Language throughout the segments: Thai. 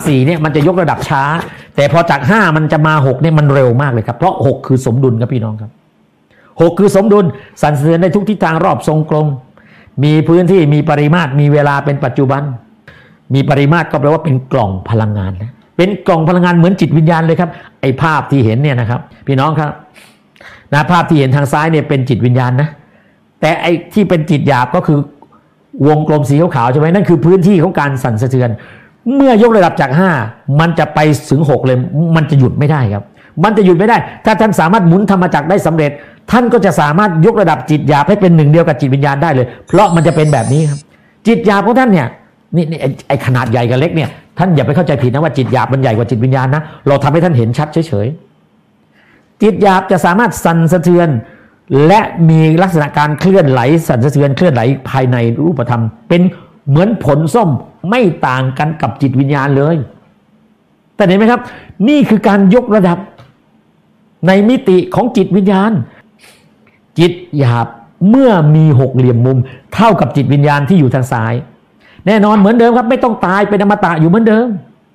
4เนี่ยมันจะยกระดับช้าแต่พอจาก5มันจะมา6เนี่ยมันเร็วมากเลยครับเพราะ6คือสมดุลครับพี่น้องครับ6คือสมดุลสั่นสะเทือนในทุกทิศทางรอบทรงกลมมีพื้นที่มีปริมาตรมีเวลาเป็นปัจจุบันมีปริมาตรก็แปลว่าเป็นกล่องพลังงานนะเป็นกล่องพลังงานเหมือนจิตวิญญาณเลยครับไอ้ภาพที่เห็นเนี่ยนะครับพี่น้องครับนะภาพที่เห็นทางซ้ายเนี่ยเป็นจิตวิญญาณนะแต่ไอ้ที่เป็นจิตหยาบก็คือวงกลมสีขาวๆใช่ไหมนั่นคือพื้นที่ของการสั่นสะเทือนเมื่อยกระดับจาก5มันจะไปถึง6เลยมันจะหยุดไม่ได้ครับมันจะหยุดไม่ได้ถ้าท่านสามารถหมุนธรรมจักรได้สำเร็จท่านก็จะสามารถยกระดับจิตหยาบให้เป็นหนึ่งเดียวกับจิตวิญญาณได้เลยเพราะมันจะเป็นแบบนี้ครับจิตหยาบของท่านเนี่ยนี่ไอ้ขนาดใหญ่กับเล็กเนี่ยท่านอย่าไปเข้าใจผิดนะว่าจิตหยาบมันใหญ่กว่าจิตวิญญาณนะเราทำให้ท่านเห็นชัดเฉยๆจิตหยาบจะสามารถสั่นสะเทือนและมีลักษณะการเคลื่อนไหลสั่นสะเทือนเคลื่อนไหลภายในรูปธรรมเป็นเหมือนผลส้มไม่ต่างกันกับจิตวิญญาณเลยแต่เห็นไหมครับนี่คือการยกระดับในมิติของจิตวิญญาณจิตหยาบเมื่อมี6เหลี่ยมมุมเท่ากับจิตวิญญาณที่อยู่ทางซ้ายแน่นอนเหมือนเดิมครับไม่ต้องตายเป็นอมตะอยู่เหมือนเดิม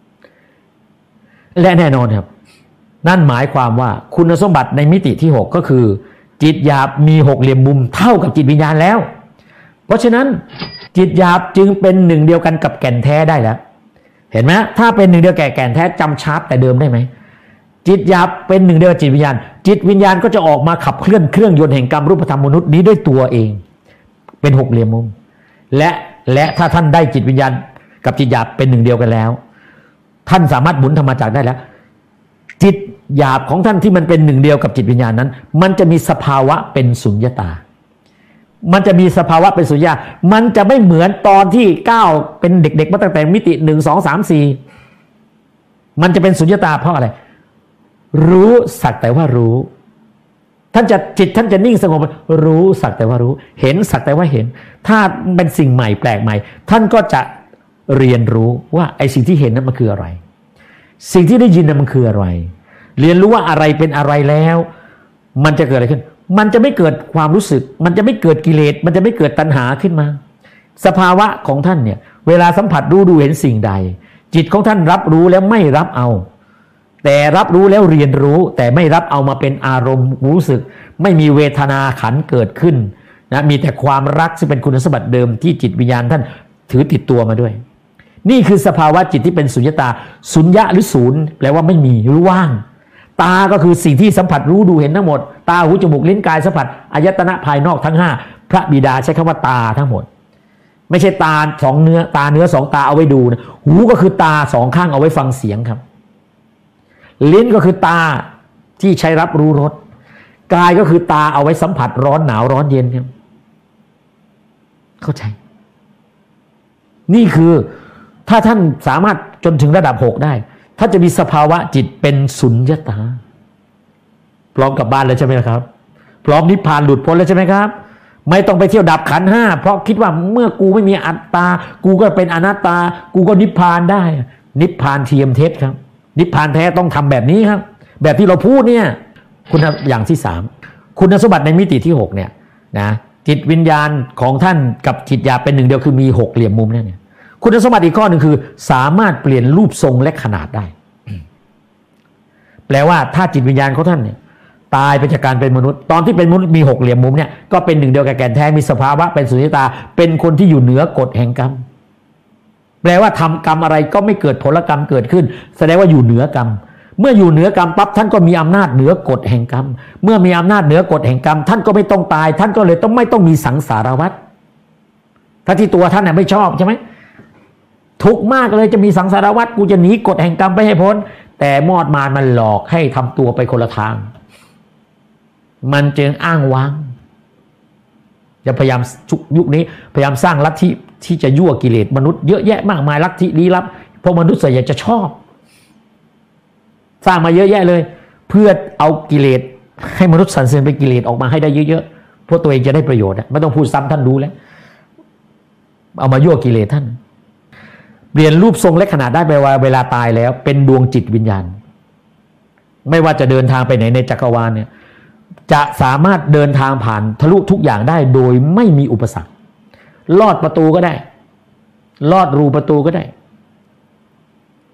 และแน่นอนครับนั่นหมายความว่าคุณสมบัติในมิติที่6ก็คือจิตหยาบมี6เหลี่ยมมุมเท่ากับจิตวิญญาณแล้วเพราะฉะนั้นจิตหยาบจึงเป็นหนึ่งเดียวกันกับแก่นแท้ได้แล้วเห็นไหมถ้าเป็นหนึ่งเดียวแก่นแท้จำชาร์ปแต่เดิมได้ไหมจิตหยาบเป็นหนึ่งเดียวกับจิตวิญญาณจิตวิญญาณก็จะออกมาขับเคลื่อนเครื่องยนต์แห่งกรรมรูปธรรมมนุษย์นี้ด้วยตัวเองเป็น6เหลี่ยมมุมและถ้าท่านได้จิตวิญญาณกับจิตหยาบเป็นหนึ่งเดียวกันแล้วท่านสามารถหมุนธรรมจักรได้แล้วจิตหยาบของท่านที่มันเป็นหนึ่งเดียวกับจิตวิญญาณนั้นมันจะมีสภาวะเป็นสุญญตามันจะมีสภาวะเป็นสุญญามันจะไม่เหมือนตอนที่ก้าวเป็นเด็กๆมาตั้งแต่มิติ1 2 3 4มันจะเป็นสุญญตาเพราะอะไรรู้สักแต่ว่ารู้ท่านจะจิตท่านจะนิ่งสงบรู้สักแต่ว่ารู้เห็นสักแต่ว่าเห็นถ้าเป็นสิ่งใหม่แปลกใหม่ท่านก็จะเรียนรู้ว่าไอ้สิ่งที่เห็นนั้นมันคืออะไรสิ่งที่ได้ยินนั้นมันคืออะไรเรียนรู้ว่าอะไรเป็นอะไรแล้วมันจะเกิดอะไรขึ้นมันจะไม่เกิดความรู้สึกมันจะไม่เกิดกิเลสมันจะไม่เกิดตัณหาขึ้นมาสภาวะของท่านเนี่ยเวลาสัมผัสรู้ดูเห็นสิ่งใดจิตของท่านรับรู้แล้วไม่รับเอาแต่รับรู้แล้วเรียนรู้แต่ไม่รับเอามาเป็นอารมณ์รู้สึกไม่มีเวทนาขันเกิดขึ้นนะมีแต่ความรักซึ่งเป็นคุณสมบัติเดิมที่จิตวิญญาณท่านถือติดตัวมาด้วยนี่คือสภาวะจิตที่เป็นสุญญตาสุญญะหรือศูนย์แปลว่าไม่มีหรือว่างตาก็คือสิ่งที่สัมผัสรู้ดูเห็นทั้งหมดตาหูจมูกลิ้นกายสัมผัสอายตนะภายนอกทั้ง5พระบิดาใช้คำว่าตาทั้งหมดไม่ใช่ตา2เนื้อตาเนื้อ2ตาเอาไว้ดูนะหูก็คือตา2ข้างเอาไว้ฟังเสียงครับลิ้นก็คือตาที่ใช้รับรู้รสกายก็คือตาเอาไว้สัมผัสร้อนหนาวร้อนเย็นครับเข้าใจนี่คือถ้าท่านสามารถจนถึงระดับ6ได้ท่านจะมีสภาวะจิตเป็นสุญญตาพร้อมกลับบ้านแล้วใช่ไหมครับพร้อมนิพพานหลุดพ้นแล้วใช่ไหมครับไม่ต้องไปเที่ยวดับขันธ์5เพราะคิดว่าเมื่อกูไม่มีอัตตากูก็เป็นอนัตตากูก็นิพพานได้นิพพานเทียมเท็จครับนิพพานแท้ต้องทำแบบนี้ครับแบบที่เราพูดเนี่ยคุณอย่างที่3คุณสมบัติในมิติที่6เนี่ยนะจิตวิญญาณของท่านกับจิตหยาบเป็นหนึ่งเดียวคือมี6เหลี่ยมมุมเนี่ยคุณสมบัติอีกข้อหนึ่งคือสามารถเปลี่ยนรูปทรงและขนาดได้แปลว่าถ้าจิตวิญญาณของท่านเนี่ยตายไปจากการเป็นมนุษย์ตอนที่เป็นมนุษย์มี6เหลี่ยมมุมเนี่ยก็เป็นหนึ่งเดียวกับแก่นแท้มีสภาวะเป็นสุญญตาเป็นคนที่อยู่เหนือกฎแห่งกรรมแปลว่าทำกรรมอะไรก็ไม่เกิดผลกรรมเกิดขึ้นแสดงว่าอยู่เหนือกรรมเมื่ออยู่เหนือกรรมปั๊บท่านก็มีอำนาจเหนือกฎแห่งกรรมเมื่อมีอำนาจเหนือกฎแห่งกรรมท่านก็ไม่ต้องตายท่านก็เลยไม่ต้องมีสังสารวัฏถ้าที่ตัวท่านไม่ชอบใช่ไหมทุกข์มากเลยจะมีสังสารวัฏกูจะหนีกฎแห่งกรรมไปให้พ้นแต่มอดมารมันหลอกให้ทำตัวไปคนละทางมันจึงอ้างว้างจะพยายามยุคนี้พยายามสร้างลัทธิที่จะยั่วกิเลสมนุษย์เยอะแยะมากมายลัทธิลี้ลับเพราะมนุษย์ส่วนใหญ่จะชอบสร้างมาเยอะแยะเลยเพื่อเอากิเลสให้มนุษย์สันเสริญเป็นกิเลสออกมาให้ได้เยอะๆเพราะตัวเองจะได้ประโยชน์ไม่ต้องพูดซ้ำท่านรู้แล้วเอามายั่วกิเลสท่านเปลี่ยนรูปทรงและขนาดได้ไปว่าเวลาตายแล้วเป็นดวงจิตวิญญาณไม่ว่าจะเดินทางไปไหนในจักรวาลเนี่ยจะสามารถเดินทางผ่านทะลุทุกอย่างได้โดยไม่มีอุปสรรคลอดประตูก็ได้ลอดรูประตูก็ได้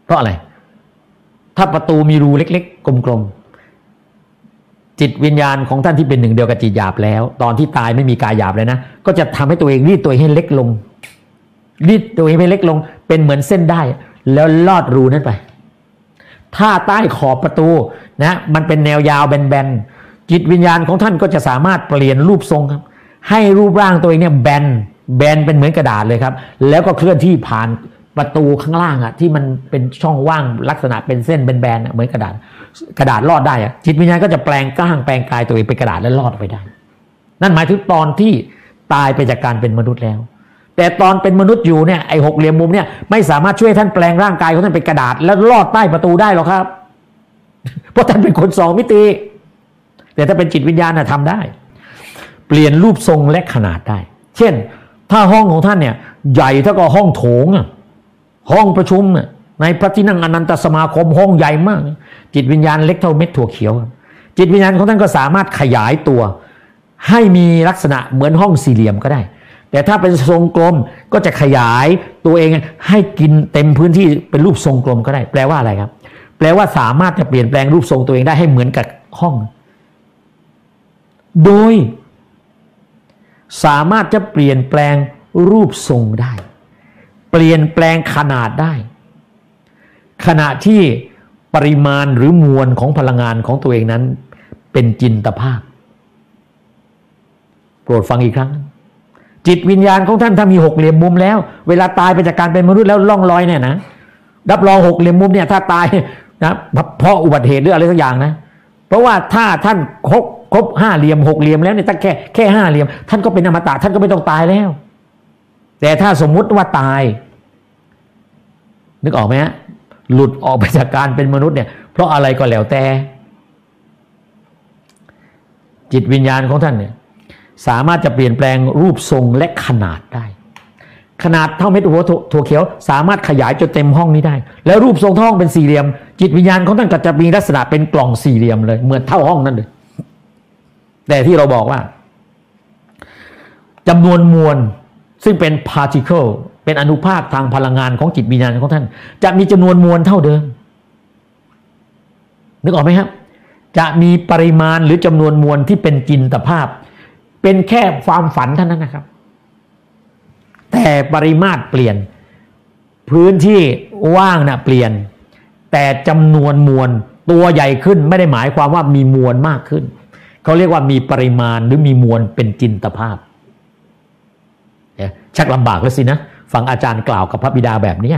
เพราะอะไรถ้าประตูมีรูเล็กๆกลมๆจิตวิญญาณของท่านที่เป็นหนึ่งเดียวกับจิตหยาบแล้วตอนที่ตายไม่มีกายหยาบเลยนะก็จะทำให้ตัวเองรีดตัวเองให้เล็กลงรีดตัวเองให้เล็กลงเป็นเหมือนเส้นได้แล้วลอดรูนั้นไปถ้าใต้ขอบประตูนะมันเป็นแนวยาวแบนๆจิตวิญญาณของท่านก็จะสามารถเปลี่ยนรูปทรงครับให้รูปร่างตัวเองเนี่ยแบนเป็นเหมือนกระดาษเลยครับแล้วก็เคลื่อนที่ผ่านประตูข้างล่างที่มันเป็นช่องว่างลักษณะเป็นเส้นแบนๆเหมือนกระดาษลอดได้จิตวิญญาณก็จะแปลงกายตัวเองเป็นกระดาษแล้วลอดไปได้นั่นหมายถึงตอนที่ตายไปจากการเป็นมนุษย์แล้วแต่ตอนเป็นมนุษย์อยู่เนี่ยไอ้หกเหลี่ยมมุมเนี่ยไม่สามารถช่วยท่านแปลงร่างกายของท่านเป็นกระดาษแล้วลอดใต้ประตูได้หรอกครับเพราะท่านเป็นคนสองมิติแต่ถ้าเป็นจิตวิญญาณทำได้เปลี่ยนรูปทรงและขนาดได้เช่นถ้าห้องของท่านเนี่ยใหญ่เท่ากับห้องโถงห้องประชุมในพระที่นั่งอนันตสมาคมห้องใหญ่มากจิตวิญญาณเล็กเท่าเม็ดถั่วเขียวจิตวิญญาณของท่านก็สามารถขยายตัวให้มีลักษณะเหมือนห้องสี่เหลี่ยมก็ได้แต่ถ้าเป็นทรงกลมก็จะขยายตัวเองให้กินเต็มพื้นที่เป็นรูปทรงกลมก็ได้แปลว่าอะไรครับแปลว่าสามารถจะเปลี่ยนแปลงรูปทรงตัวเองได้ให้เหมือนกับห้องโดยสามารถจะเปลี่ยนแปลงรูปทรงได้เปลี่ยนแปลงขนาดได้ขณะที่ปริมาณหรือมวลของพลังงานของตัวเองนั้นเป็นจินตภาพโปรดฟังอีกครั้งจิตวิญญาณของท่านถ้ามีหกเหลี่ยมมุมแล้วเวลาตายไปจากการเป็นมนุษย์แล้วล่องลอยเนี่ยนะรับรองหกเหลี่ยมมุมเนี่ยถ้าตายนะเพราะอุบัติเหตุหรืออะไรสักอย่างนะเพราะว่าถ้าท่านครบห้าเหลี่ยมหกเหลี่ยมแล้วเนี่ยถ้าแค่ห้าเหลี่ยมท่านก็เป็นอมตะท่านก็ไม่ต้องตายแล้วแต่ถ้าสมมุติว่าตายนึกออกไหมฮะหลุดออกไปจากการเป็นมนุษย์เนี่ยเพราะอะไรก็แล้วแต่จิตวิญญาณของท่านเนี่ยสามารถจะเปลี่ยนแปลงรูปทรงและขนาดได้ขนาดเท่าเม็ดหัวถั่วเขียวสามารถขยายจนเต็มห้องนี้ได้แล้วรูปทรงห้องเป็นสี่เหลี่ยมจิตวิญญาณของท่านก็จะมีลักษณะเป็นกล่องสี่เหลี่ยมเลยเหมือนเท่าห้องนั้นเลยแต่ที่เราบอกว่าจำนวนมวลซึ่งเป็น particle เป็นอนุภาคทางพลังงานของจิตวิญญาณของท่านจะมีจำนวนมวลเท่าเดิมนึกออกไหมครับจะมีปริมาณหรือจำนวนมวลที่เป็นจินตภาพเป็นแค่ความฝันเท่านั้นนะครับแต่ปริมาตรเปลี่ยนพื้นที่ว่างเปลี่ยนแต่จำนวนมวลตัวใหญ่ขึ้นไม่ได้หมายความว่ามีมวลมากขึ้นเขาเรียกว่ามีปริมาณหรือมีมวลเป็นจินตภาพชักลำบากแล้วสินะฟังอาจารย์กล่าวกับพระบิดาแบบนี้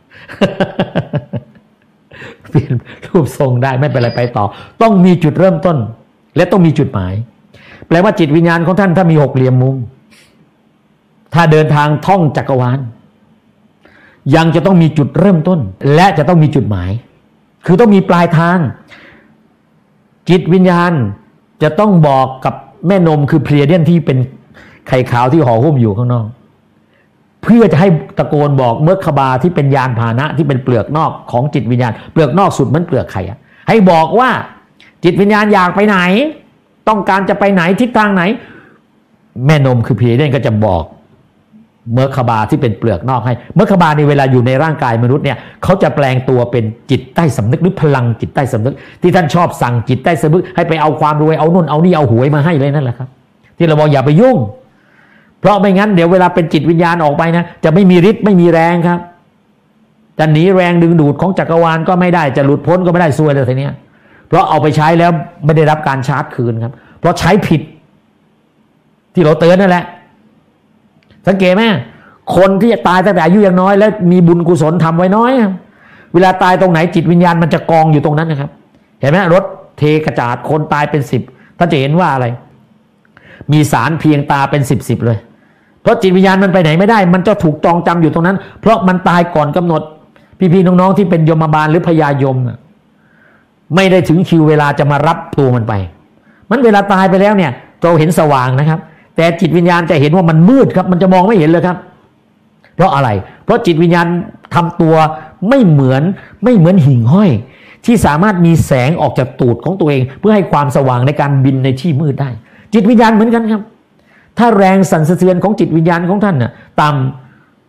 เปลี่ยนรูปทรงได้ไม่เป็นไรไปต่อต้องมีจุดเริ่มต้นและต้องมีจุดหมายแปลว่าจิตวิญญาณของท่านถ้ามีหกเหลี่ยมมุมถ้าเดินทางท่องจักรวาลยังจะต้องมีจุดเริ่มต้นและจะต้องมีจุดหมายคือต้องมีปลายทางจิตวิญญาณจะต้องบอกกับแม่นมคือเพลียเดียนที่เป็นไข่ขาวที่ห่อหุ้มอยู่ข้างนอกเพื่อจะให้ตะโกนบอกเมื่อขบาที่เป็นยานพาหนะที่เป็นเปลือกนอกของจิตวิญญาณเปลือกนอกสุดเหมือนเปลือกไข่ให้บอกว่าจิตวิญญาณอยากไปไหนต้องการจะไปไหนทิศทางไหนแม่นมคือเพลียเดียนก็จะบอกเมื่อขบาที่เป็นเปลือกนอกให้เมื่อขบาในเวลาอยู่ในร่างกายมนุษย์เนี่ยเขาจะแปลงตัวเป็นจิตใต้สำนึกหรือพลังจิตใต้สำนึกที่ท่านชอบสั่งจิตใต้สำนึกให้ไปเอาความรวยเอานู่นเอานี่เอาหวยมาให้เลยนั่นแหละครับที่เราบอกอย่าไปยุ่งเพราะไม่งั้นเดี๋ยวเวลาเป็นจิตวิญญาณออกไปนะจะไม่มีฤทธิ์ไม่มีแรงครับจะหนีแรงดึงดูดของจักรวาลก็ไม่ได้จะหลุดพ้นก็ไม่ได้ซวยเลยทีเนี้ยเพราะเอาไปใช้แล้วไม่ได้รับการชาร์จคืนครับเพราะใช้ผิดที่เราเตือนนั่นแหละสังเกตไหมคนที่จะตายตั้งแต่อายุยังน้อยแล้วมีบุญกุศลทำไว้น้อยเวลาตายตรงไหนจิตวิญญาณมันจะกองอยู่ตรงนั้นนะครับเห็นไหมรถเทกระจาดคนตายเป็น10ท่านจะเห็นว่าอะไรมีสารเพียงตาเป็น10เลยเพราะจิตวิญญาณมันไปไหนไม่ได้มันจะถูกจองจำอยู่ตรงนั้นเพราะมันตายก่อนกำหนดพี่ๆน้องๆที่เป็นยมบาลหรือพญายมไม่ได้ถึงคิวเวลาจะมารับตัวมันไปมันเวลาตายไปแล้วเนี่ยเราเห็นสว่างนะครับแต่จิตวิญญาณจะเห็นว่ามันมืดครับมันจะมองไม่เห็นเลยครับเพราะอะไรเพราะจิตวิญญาณทำตัวไม่เหมือนหิ่งห้อยที่สามารถมีแสงออกจากตูดของตัวเองเพื่อให้ความสว่างในการบินในที่มืดได้จิตวิญญาณเหมือนกันครับถ้าแรงสั่นสะเทือนของจิตวิญญาณของท่านน่ะต่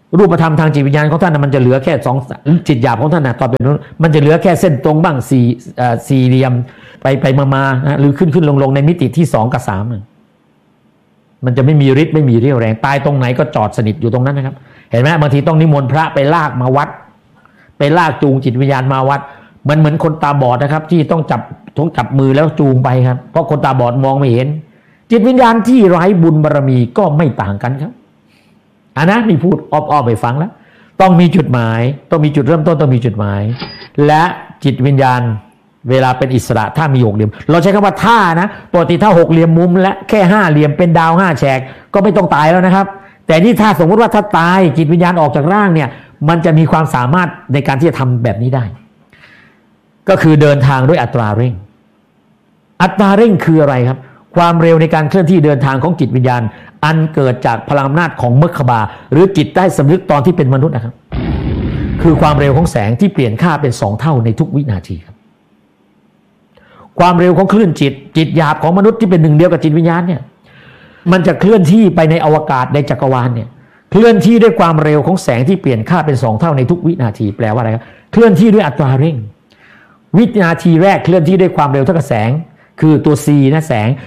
รูปธรรมทางจิตวิญญาณของท่านมันจะเหลือแค่สองจิตหยาบของท่านตอนเป็นมันจะเหลือแค่เส้นตรงบ้างสี่เหลี่ยมไปมานะหรือขึ้นลงในมิติที่2 กับ 3มันจะไม่มีฤทธิ์ไม่มีเรี่ยวแรงตายตรงไหนก็จอดสนิทอยู่ตรงนั้นนะครับเห็นไหมบางทีต้องนิมนต์พระไปลากมาวัดไปลากจูงจิตวิญญาณมาวัดมันเหมือนคนตาบอดนะครับที่ต้องจับมือแล้วจูงไปครับเพราะคนตาบอดมองไม่เห็นจิตวิญญาณที่ไร้บุญบารมีก็ไม่ต่างกันครับนะนี่พูดอ้อมไปฟังแล้วต้องมีจุดหมายต้องมีจุดเริ่มต้นต้องมีจุดหมายและจิตวิญญาณเวลาเป็นอิสระถ้ามี6เหลี่ยมเราใช้คำว่าถ้านะปกติถ้า6เหลี่ยมมุมและแค่5เหลี่ยมเป็นดาว5แฉกก็ไม่ต้องตายแล้วนะครับแต่นี่ถ้าสมมติว่าถ้าตายจิตวิญญาณออกจากร่างเนี่ยมันจะมีความสามารถในการที่จะทำแบบนี้ได้ก็คือเดินทางด้วยอัตราเร่งอัตราเร่งคืออะไรครับความเร็วในการเคลื่อนที่เดินทางของจิตวิญญาณอันเกิดจากพลังอำนาจของมัคคบาหรือจิตใต้สำนึกตอนที่เป็นมนุษย์นะครับคือความเร็วของแสงที่เปลี่ยนค่าเป็น2 เท่าในทุกวินาทีครับความเร็วของคลื่นจิตหยาบของมนุษย์ที่เป็นหนึ่งเดียวกับจิตวิญญาณเนี่ยมันจะเคลื่อนที่ไปในอวกาศในจักรวาลเนี่ยเคลื่อนที่ด้วยความเร็วของแสงที่เปลี่ยนค่าเป็น2 เท่าในทุกวินาทีแปลว่าอะไรครับเคลื่อนที่ด้วยอัตราเร่งวินาทีแรกเคลื่อนที่ด้วยความเร็วเท่ากับแสงคือตัว c นะแสง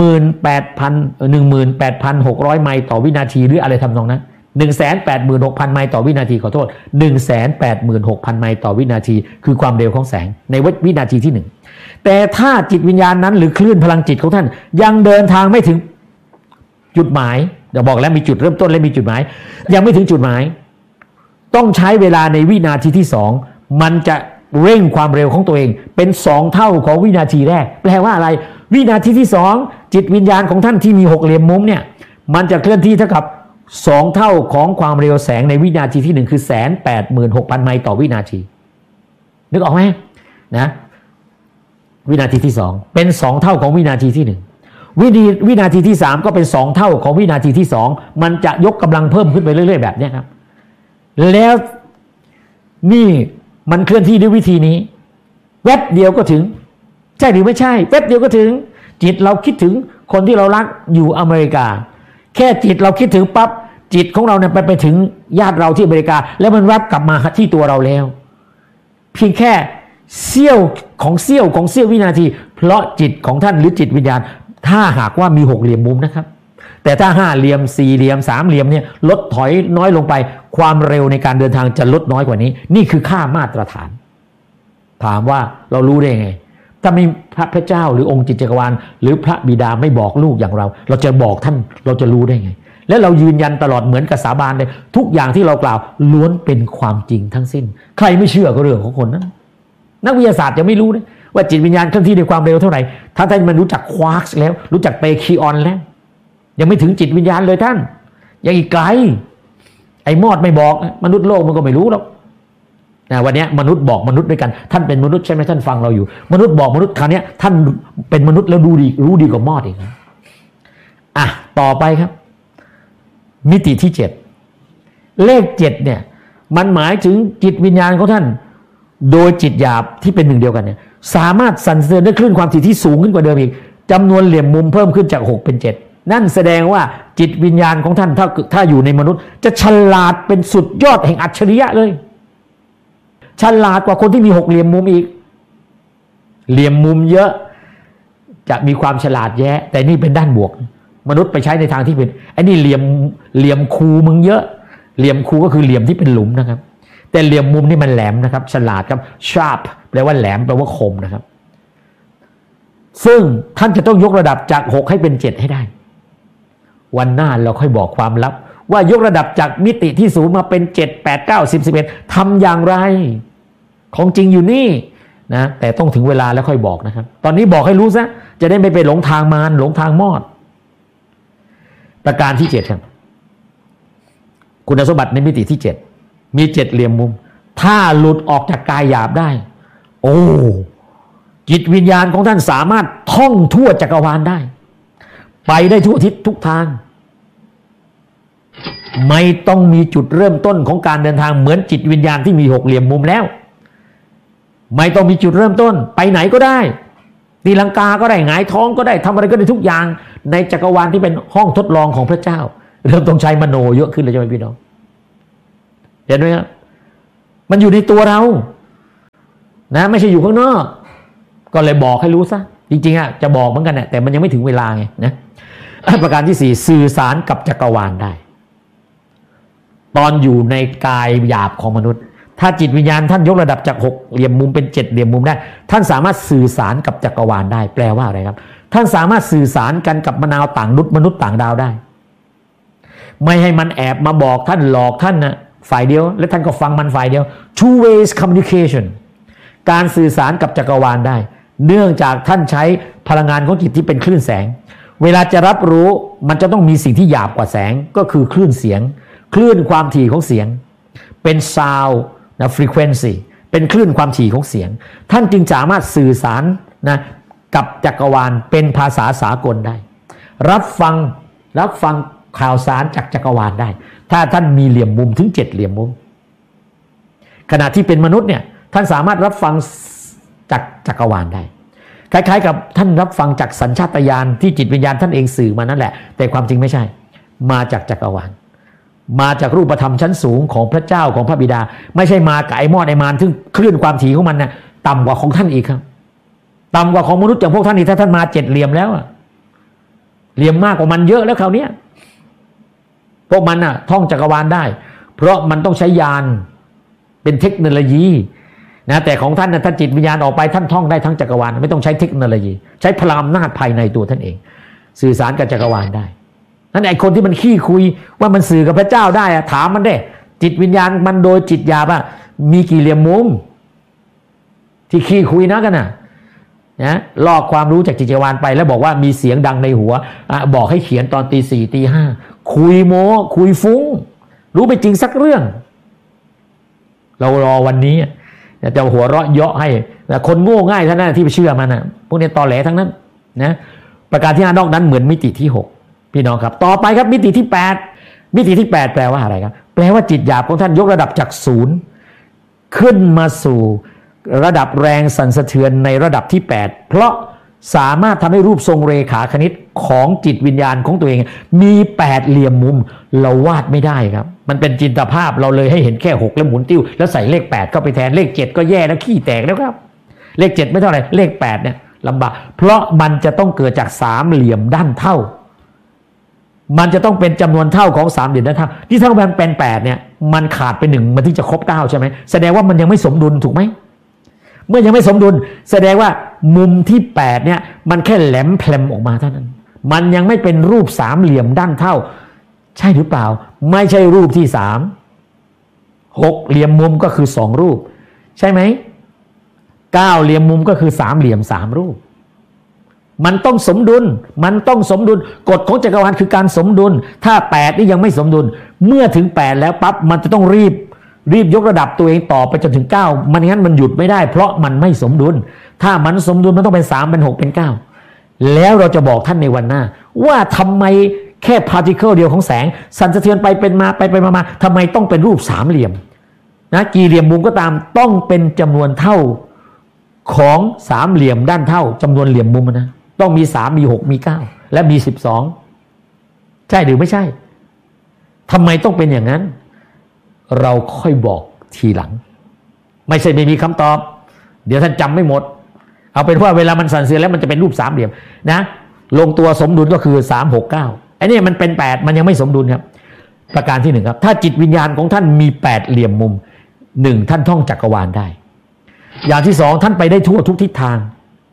18,600 ไมล์ต่อวินาทีหรืออะไรทำนองนั้น 186,000 ไมล์ต่อวินาทีขอโทษ 186,000 ไมล์ต่อวินาทีคือความเร็วของแสงในวินาทีที่1แต่ถ้าจิตวิญญาณนั้นหรือคลื่นพลังจิตของท่านยังเดินทางไม่ถึงจุดหมายเดี๋ยวบอกแล้วมีจุดเริ่มต้นและมีจุดหมายยังไม่ถึงจุดหมายต้องใช้เวลาในวินาทีที่2มันจะเร่งความเร็วของตัวเองเป็น2 เท่าของวินาทีแรกแปลว่าอะไรวินาทีที่2จิตวิญญาณของท่านที่มี6เหลี่ยมมุมเนี่ยมันจะเคลื่อนที่เท่ากับ2 เท่าของความเร็วแสงในวินาทีที่1คือ 186,000 ไมล์ต่อวินาทีนึกออกไหมนะวินาทีที่2เป็น2 เท่าของวินาทีที่1วินาทีที่3ก็เป็น2 เท่าของวินาทีที่2มันจะยกกำลังเพิ่มขึ้นไปเรื่อยๆแบบนี้ครับแล้วนี่มันเคลื่อนที่ด้วยวิธีนี้แวบเดียวก็ถึงใช่หรือไม่ใช่แวบเดียวก็ถึงจิตเราคิดถึงคนที่เรารักอยู่อเมริกาแค่จิตเราคิดถึงปั๊บจิตของเราเนี่ยไปถึงญาติเราที่อเมริกาแล้วมันแวบกลับมาที่ตัวเราแล้วเพียงแค่เสี้ยววินาทีเพราะจิตของท่านหรือจิตวิญญาณถ้าหากว่ามี6เหลี่ยมมุมนะครับแต่ถ้า5เหลี่ยม4เหลี่ยม3เหลี่ยมเนี่ยลดถอยน้อยลงไปความเร็วในการเดินทางจะลดน้อยกว่านี้นี่คือค่ามาตรฐานถามว่าเรารู้ได้ไงถ้ามีพระเจ้าหรือองค์จิตจักรวาลหรือพระบิดาไม่บอกลูกอย่างเราจะบอกท่านเราจะรู้ได้ไงและเรายืนยันตลอดเหมือนกับสาบานเลยทุกอย่างที่เรากล่าวล้วนเป็นความจริงทั้งสิ้นใครไม่เชื่อก็เรื่องของคนนั้นนักวิทยาศาสตร์จะไม่รู้นะว่าจิตวิญญาณเคลื่อนที่ด้วยความเร็วเท่าไหร่ถ้าท่านมันรู้จักควาร์กซ์แล้วรู้จักเปคิออนแล้วยังไม่ถึงจิตวิญญาณเลยท่านยังอีกไกลไอ้มอดไม่บอกมนุษย์โลกมันก็ไม่รู้หรอกวันนี้มนุษย์บอกมนุษย์ด้วยกันท่านเป็นมนุษย์ใช่ไหมท่านฟังเราอยู่มนุษย์บอกมนุษย์คราวนี้ท่านเป็นมนุษย์แล้วรู้ดีกว่ามอดอีกต่อไปครับมิติที่7เลข7เนี่ยมันหมายถึงจิตวิญญาณของท่านโดยจิตหยาบที่เป็นหนึ่งเดียวกันเนี่ยสามารถสั่นสะเทือนด้วยคลื่นความถี่ที่สูงขึ้นกว่าเดิมอีกจำนวนเหลี่ยมมุมเพิ่มขึ้นจาก6เป็น7นั่นแสดงว่าจิตวิญญาณของท่านถ้าอยู่ในมนุษย์จะฉลาดเป็นสุดยอดแห่งอัจฉริยะเลยฉลาดกว่าคนที่มี6เหลี่ยมมุมอีกเหลี่ยมมุมเยอะจะมีความฉลาดแย่แต่นี่เป็นด้านบวกมนุษย์ไปใช้ในทางที่เป็นไอ้นี่เหลี่ยมคูมึงเยอะเหลี่ยมคูก็คือเหลี่ยมที่เป็นหลุมนะครับแต่เหลี่ยมมุมนี่มันแหลมนะครับฉลาดครับ sharp แปลว่าแหลมแปลว่าคมนะครับซึ่งท่านจะต้องยกระดับจาก6ให้เป็น7ให้ได้วันหน้าเราค่อยบอกความลับว่ายกระดับจากมิติที่0มาเป็น7 8 9 10 11ทำอย่างไรของจริงอยู่นี่นะแต่ต้องถึงเวลาแล้วค่อยบอกนะครับตอนนี้บอกให้รู้ซะจะได้ไม่ไปหลงทางมารหลงทางมอดประการที่7ครับคุณสมบัติในมิติที่7มี7เหลี่ยมมุมถ้าหลุดออกจากกายหยาบได้โอ้จิตวิญญาณของท่านสามารถท่องทั่วจักรวาลได้ไปได้ทั่วทิศทุกทางไม่ต้องมีจุดเริ่มต้นของการเดินทางเหมือนจิตวิญญาณที่มี6เหลี่ยมมุมแล้วไม่ต้องมีจุดเริ่มต้นไปไหนก็ได้ตีลังกาก็ได้หงายท้องก็ได้ทำอะไรก็ได้ทุกอย่างในจักรวาลที่เป็นห้องทดลองของพระเจ้าเริ่มต้องใช้มโนเยอะขึ้นเลยใช่ไหมพี่น้องเห็นไหมครับมันอยู่ในตัวเรานะไม่ใช่อยู่ข้างนอกก็เลยบอกให้รู้ซะจริงๆจะบอกเหมือนกันแต่มันยังไม่ถึงเวลาไงนะประการที่4สื่อสารกับจักรวาลได้ตอนอยู่ในกายหยาบของมนุษย์ถ้าจิตวิญญาณท่านยกระดับจาก6เหลี่ยมมุมเป็น7เหลี่ยมมุมได้ท่านสามารถสื่อสารกับจักรวาลได้แปลว่าอะไรครับท่านสามารถสื่อสารกันกับมนุษย์ต่างดาวได้ไม่ให้มันแอบมาบอกท่านหลอกท่านนะฝ่ายเดียวและท่านก็ฟังมันฝ่ายเดียว two ways communication การสื่อสารกับจักรวาลได้เนื่องจากท่านใช้พลังงานของจิตที่เป็นคลื่นแสงเวลาจะรับรู้มันจะต้องมีสิ่งที่หยาบกว่าแสงก็คือคลื่นเสียงคลื่นความถี่ของเสียงเป็น sound นะ frequency เป็นคลื่นความถี่ของเสียงท่านจึงสามารถสื่อสารนะกับจักรวาลเป็นภาษาสากลได้รับฟังข่าวสารจากจักรวาลได้ถ้าท่านมีเหลี่ยมมุมถึง7เหลี่ยมมุมขณะที่เป็นมนุษย์เนี่ยท่านสามารถรับฟังจากจักรวาลได้คล้ายๆกับท่านรับฟังจากสัญชาตญาณที่จิตวิญญาณท่านเองสื่อมานั่นแหละแต่ความจริงไม่ใช่มาจากจักรวาลมาจากรูปธรรมชั้นสูงของพระเจ้าของพระบิดาไม่ใช่มากับไอ้มอดไอ้มารซึ่งคลื่นความถี่ของมันนะต่ำกว่าของท่านอีกครับต่ำกว่าของมนุษย์อย่างพวกท่านอีกถ้าท่านมา7เหลี่ยมแล้วเหลี่ยมมากกว่ามันเยอะแล้วคราวนี้พวกมันท่องจักรวาลได้เพราะมันต้องใช้ยานเป็นเทคโนโลยีนะแต่ของท่านท่านจิตวิญญาณออกไปท่านท่องได้ทั้งจักรวาลไม่ต้องใช้เทคโนโลยีใช้พลังอำนาจภายในตัวท่านเองสื่อสารกับจักรวาลได้นั่นไอ้คนที่มันขี้คุยว่ามันสื่อกับพระเจ้าได้ถามมันได้จิตวิญญาณมันโดยจิตหยาบมีกี่เหลี่ยมมุมที่ขี้คุยนะกันนะลอกความรู้จากจิตวิญญาณไปแล้วบอกว่ามีเสียงดังในหัวบอกให้เขียนตอนตี 4 ตี 5คุยโม้คุยฟุ้งรู้ไปจริงสักเรื่องเรารอวันนี้จะหัวเราะเยาะให้คนโง่ง่ายเท่านั้นที่ไปเชื่อมันพวกนี้ตอแหลทั้งนั้นนะประการที่5นอกนั้นเหมือนมิติที่6พี่น้องครับต่อไปครับมิติที่8มิติที่8แปลว่าอะไรครับแปลว่าจิตหยาบของท่านยกระดับจาก0ขึ้นมาสู่ระดับแรงสั่นสะเทือนในระดับที่8เพราะสามารถทำให้รูปทรงเรขาคณิตของจิตวิญญาณของตัวเองมี8เหลี่ยมมุมเราวาดไม่ได้ครับมันเป็นจินตภาพเราเลยให้เห็นแค่6แล้วหมุนติ้วแล้วใส่เลข8เข้าไปแทนเลข7ก็แย่แล้วขี้แตกแล้วครับเลข7ไม่เท่าไหร่เลข8เนี่ยลำบากเพราะมันจะต้องเกิดจาก3เหลี่ยมด้านเท่ามันจะต้องเป็นจำนวนเท่าของ3เหลี่ยมด้านเท่าที่ถ้ามันเป็น8เนี่ยมันขาดไป1มันถึงจะครบ9ใช่ไหมแสดงว่ามันยังไม่สมดุลถูกไหมเมื่อยังไม่สมดุลแสดงว่ามุมที่8เนี่ยมันแค่แหลมแพลมออกมาเท่านั้นมันยังไม่เป็นรูป3เหลี่ยมด้านเท่าใช่หรือเปล่าไม่ใช่รูปที่6เหลี่ยมมุมก็คือ2รูปใช่ไหม9เหลี่ยมมุมก็คือ3เหลี่ยม3รูปมันต้องสมดุลกฎของจักรวาลคือการสมดุลถ้า8นี่ยังไม่สมดุลเมื่อถึง8แล้วปั๊บมันจะต้องรีบยกระดับตัวเองต่อไปจนถึง9มันงั้นมันหยุดไม่ได้เพราะมันไม่สมดุลถ้ามันสมดุลมันต้องเป็น3เป็น6เป็น9แล้วเราจะบอกท่านในวันหน้าว่าทำไมแค่พาร์ติเคิลเดียวของแสงสั่นสะเทือนไปเป็นมาไปมาทำไมต้องเป็นรูป3เหลี่ยมนะกี่เหลี่ยมมุมก็ตามต้องเป็นจำนวนเท่าของ3เหลี่ยมด้านเท่าจำนวนเหลี่ยมมุมนะต้องมี3มี6มี9และมี12ใช่หรือไม่ใช่ทำไมต้องเป็นอย่างนั้นเราค่อยบอกทีหลังไม่ใช่ไม่มีคำตอบเดี๋ยวท่านจำไม่หมดเอาเป็นว่าเวลามันสั่นสะเทือนแล้วมันจะเป็นรูป3เหลี่ยมนะลงตัวสมดุลก็คือ3 6 9ไอ้นี่มันเป็น8มันยังไม่สมดุลครับประการที่1ครับถ้าจิตวิญญาณของท่านมี8เหลี่ยมมุม1ท่านท่องจักรวาลได้อย่างที่2ท่านไปได้ทั่วทุกทิศทาง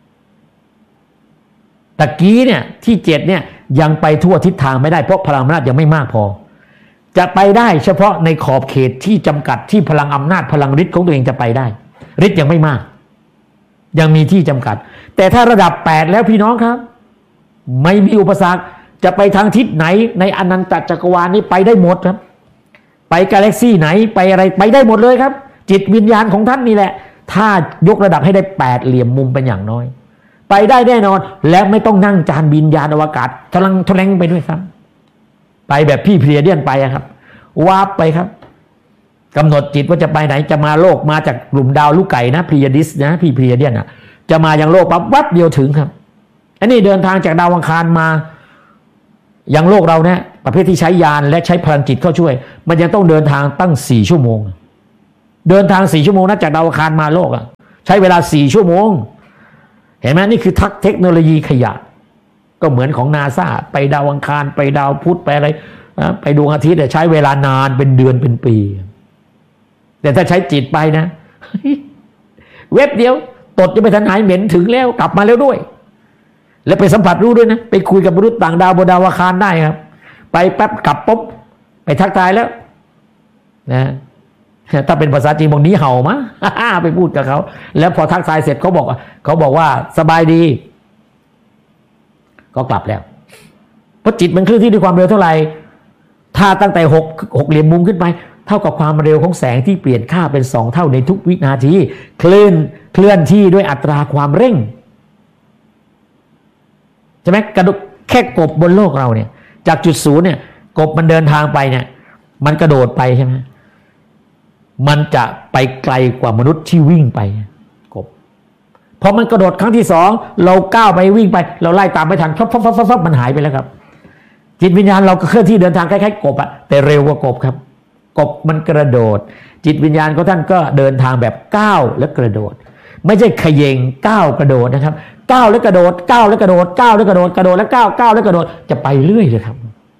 ตะกี้เนี่ยที่7เนี่ยยังไปทั่วทิศทางไม่ได้เพราะพลังอำนาจยังไม่มากพอจะไปได้เฉพาะในขอบเขตที่จำกัดที่พลังอำนาจพลังฤทธิ์ของตัวเองจะไปได้ฤทธิ์ยังไม่มากยังมีที่จำกัดแต่ถ้าระดับ8แล้วพี่น้องครับไม่มีอุปสรรคจะไปทางทิศไหนในอนันตจักรวาลนี้ไปได้หมดครับไปกาแล็กซี่ไหนไปอะไรไปได้หมดเลยครับจิตวิญญาณของท่านนี่แหละถ้ายกระดับให้ได้8เหลี่ยมมุมเป็นอย่างน้อยไปได้แน่นอนและไม่ต้องนั่งจานบินยานอวกาศทะลังไปด้วยครับไปแบบพี่เพลียเดียนไปครับวาร์ปไปครับกำหนดจิตว่าจะไปไหนจะมาโลกมาจากกลุ่มดาวลูกไก่นะพลียดิสนะพี่เพลียเดียนจะมายังโลกปั๊บวับเดียวถึงครับอันนี้เดินทางจากดาวอังคารมายังโลกเราเนี่ยประเภทที่ใช้ยานและใช้พลังจิตเข้าช่วยมันยังต้องเดินทางตั้ง4 ชั่วโมงเดินทาง4 ชั่วโมงนะจากดาวอังคารมาโลกใช้เวลา4 ชั่วโมงเห็นไหมนี่คือเทคโนโลยีขยะก็เหมือนของ NASA ไปดาวอังคารไปดาวพุธไปอะไรไปดวงอาทิตย์ใช้เวลานานเป็นเดือนเป็นปีแต่ถ้าใช้จิตไปนะ เว็บเดียวตดจะไม่ทันหายเหม็นถึงแล้วกลับมาแล้วด้วยแล้วไปสัมผัสรู้ด้วยนะไปคุยกับมนุษย์ต่างดาวบนดาวอังคารได้ครับไปแป๊บกลับปุ๊บไปทักทายแล้วนะถ้าเป็นภาษาจีนบอกนี้เห่ามะ ไปพูดกับเขาแล้วพอทักทายเสร็จเขาบอกว่าสบายดีก็กลับแล้วเพราะจิตมันเคลื่อนที่ด้วยความเร็วเท่าไหร่ถ้าตั้งแต่หกเหลี่ยมมุมขึ้นไปเท่ากับความเร็วของแสงที่เปลี่ยนค่าเป็น2 เท่าในทุกวินาทีเคลื่อนที่ด้วยอัตราความเร่งใช่ไหมกระโดดแค่กบบนโลกเราเนี่ยจากจุดศูนย์เนี่ยกบมันเดินทางไปเนี่ยมันกระโดดไปใช่ไหมมันจะไปไกลกว่ามนุษย์ที่วิ่งไปกบพอมันกระโดดครั้งที่2เราก้าวไปวิ่งไปเราไล่ตามไม่ทันฟับมันหายไปแล้วครับจิตวิญญาณเราก็เคลื่อนที่เดินทางคล้ายๆกบอะแต่เร็วกว่ากบครับกบมันกระโดดจิตวิญญาณของท่านก็เดินทางแบบก้าวและกระโดดไม่ใช่เขย่งก้าวกระโดดนะครับก้าวแล้วกระโดดก้าวแล้วกระโดดก้าวแล้วกระโดดกระโดดแล้วก้าวแล้วกระโดดจะไปเรื่อยเลยครับ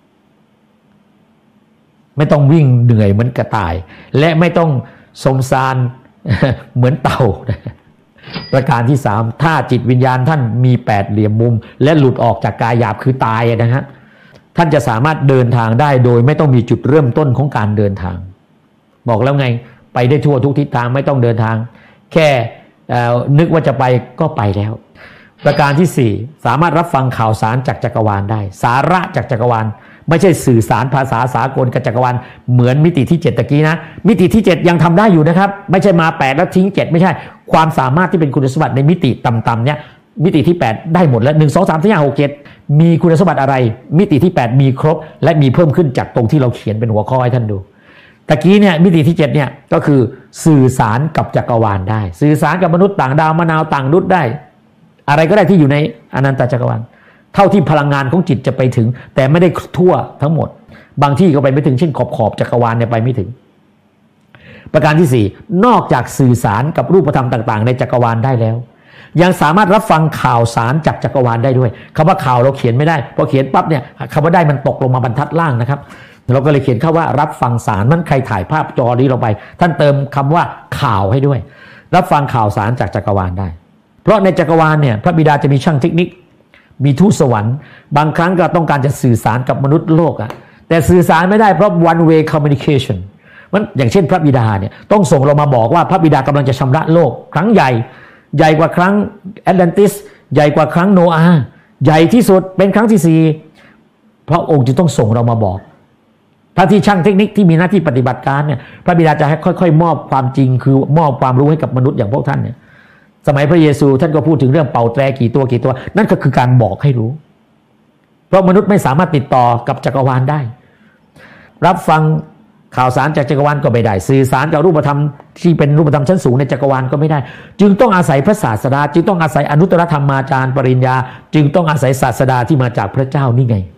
ไม่ต้องวิ่งเหนื่อยเหมือนกระต่ายและไม่ต้องสมสาร เหมือนเต่าประการที่3ถ้าจิตวิญญาณท่านมี8 เหลี่ยมมุมและหลุดออกจากกายหยาบคือตายนะฮะท่านจะสามารถเดินทางได้โดยไม่ต้องมีจุดเริ่มต้นของการเดินทางบอกแล้วไงไปได้ทั่วทุกทิศทางไม่ต้องเดินทางแค่นึกว่าจะไปก็ไปแล้วประการที่4สามารถรับฟังข่าวสารจากจักรวาลได้สาระจากจักรวาลไม่ใช่สื่อสารภาษาสากลกับจักรวาลเหมือนมิติที่7ตะกี้นะมิติที่7ยังทำได้อยู่นะครับไม่ใช่มา8แล้วทิ้ง7ไม่ใช่ความสามารถที่เป็นคุณสมบัติในมิติต่ำๆเนี่ยมิติที่8ได้หมดแล้ว1 2 3 4 5 6 7มีคุณสมบัติอะไรมิติที่8มีครบและมีเพิ่มขึ้นจากตรงที่เราเขียนเป็นหัวข้อให้ท่านดูตะกี้เนี่ยมิติที่7เนี่ยก็คือสื่อสารกับจักรวาลได้สื่อสารกับมนุษย์ต่างดาวมะนาวต่างนุษย์ได้อะไรก็ได้ที่อยู่ในอนันตจักรวาลเท่าที่พลังงานของจิตจะไปถึงแต่ไม่ได้ทั่วทั้งหมดบางที่ก็ไปไม่ถึงเช่นขอบจักรวาลเนี่ยไปไม่ถึงประการที่4นอกจากสื่อสารกับรูปธรรมต่างๆในจักรวาลได้แล้วยังสามารถรับฟังข่าวสารจากจักรวาลได้ด้วยคำว่าข่าวเราเขียนไม่ได้พอเขียนปั๊บเนี่ยคำว่าได้มันตกลงมาบรรทัดล่างนะครับเราก็เลยเขียนคำว่ารับฟังสารมันใครถ่ายภาพจอนี้ลงไปท่านเติมคำว่าข่าวให้ด้วยรับฟังข่าวสารจากจักรวาลได้เพราะในจักรวาลเนี่ยพระบิดาจะมีช่างเทคนิคมีทูตสวรรค์บางครั้งก็ต้องการจะสื่อสารกับมนุษย์โลกแต่สื่อสารไม่ได้เพราะ one way communication มันอย่างเช่นพระบิดาเนี่ยต้องส่งเรามาบอกว่าพระบิดากำลังจะชำระโลกครั้งใหญ่กว่าครั้งแอตแลนติสใหญ่กว่าครั้งโนอาห์ใหญ่ที่สุดเป็นครั้งที่4พระองค์จะต้องส่งเรามาบอกพระที่ช่างเทคนิคที่มีหน้าที่ปฏิบัติการเนี่ยพระบิดาจะให้ค่อยๆมอบความจริงคือมอบความรู้ให้กับมนุษย์อย่างพวกท่านเนี่ยสมัยพระเยซูท่านก็พูดถึงเรื่องเป่าแตรกี่ตัวนั่นก็คือการบอกให้รู้เพราะมนุษย์ไม่สามารถติดต่อกับจักรวาลได้รับฟังข่าวสารจากจักรวาลก็ไม่ได้สื่อสารกับรูปธรรมที่เป็นรูปธรรมชั้นสูงในจักรวาลก็ไม่ได้จึงต้องอาศัยพระศาสดาจึงต้องอาศัยอนุตตรธรรมาจารย์ปริญญาจึงต้องอาศัยศาสดาที่มาจากพระเจ้านี่ไง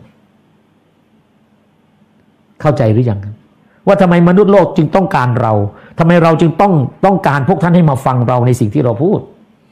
เข้าใจหรือยังว่าทำไมมนุษย์โลกจึงต้องการเราทำไมเราจึงต้องการพวกท่านให้มาฟังเราในสิ่งที่เราพูด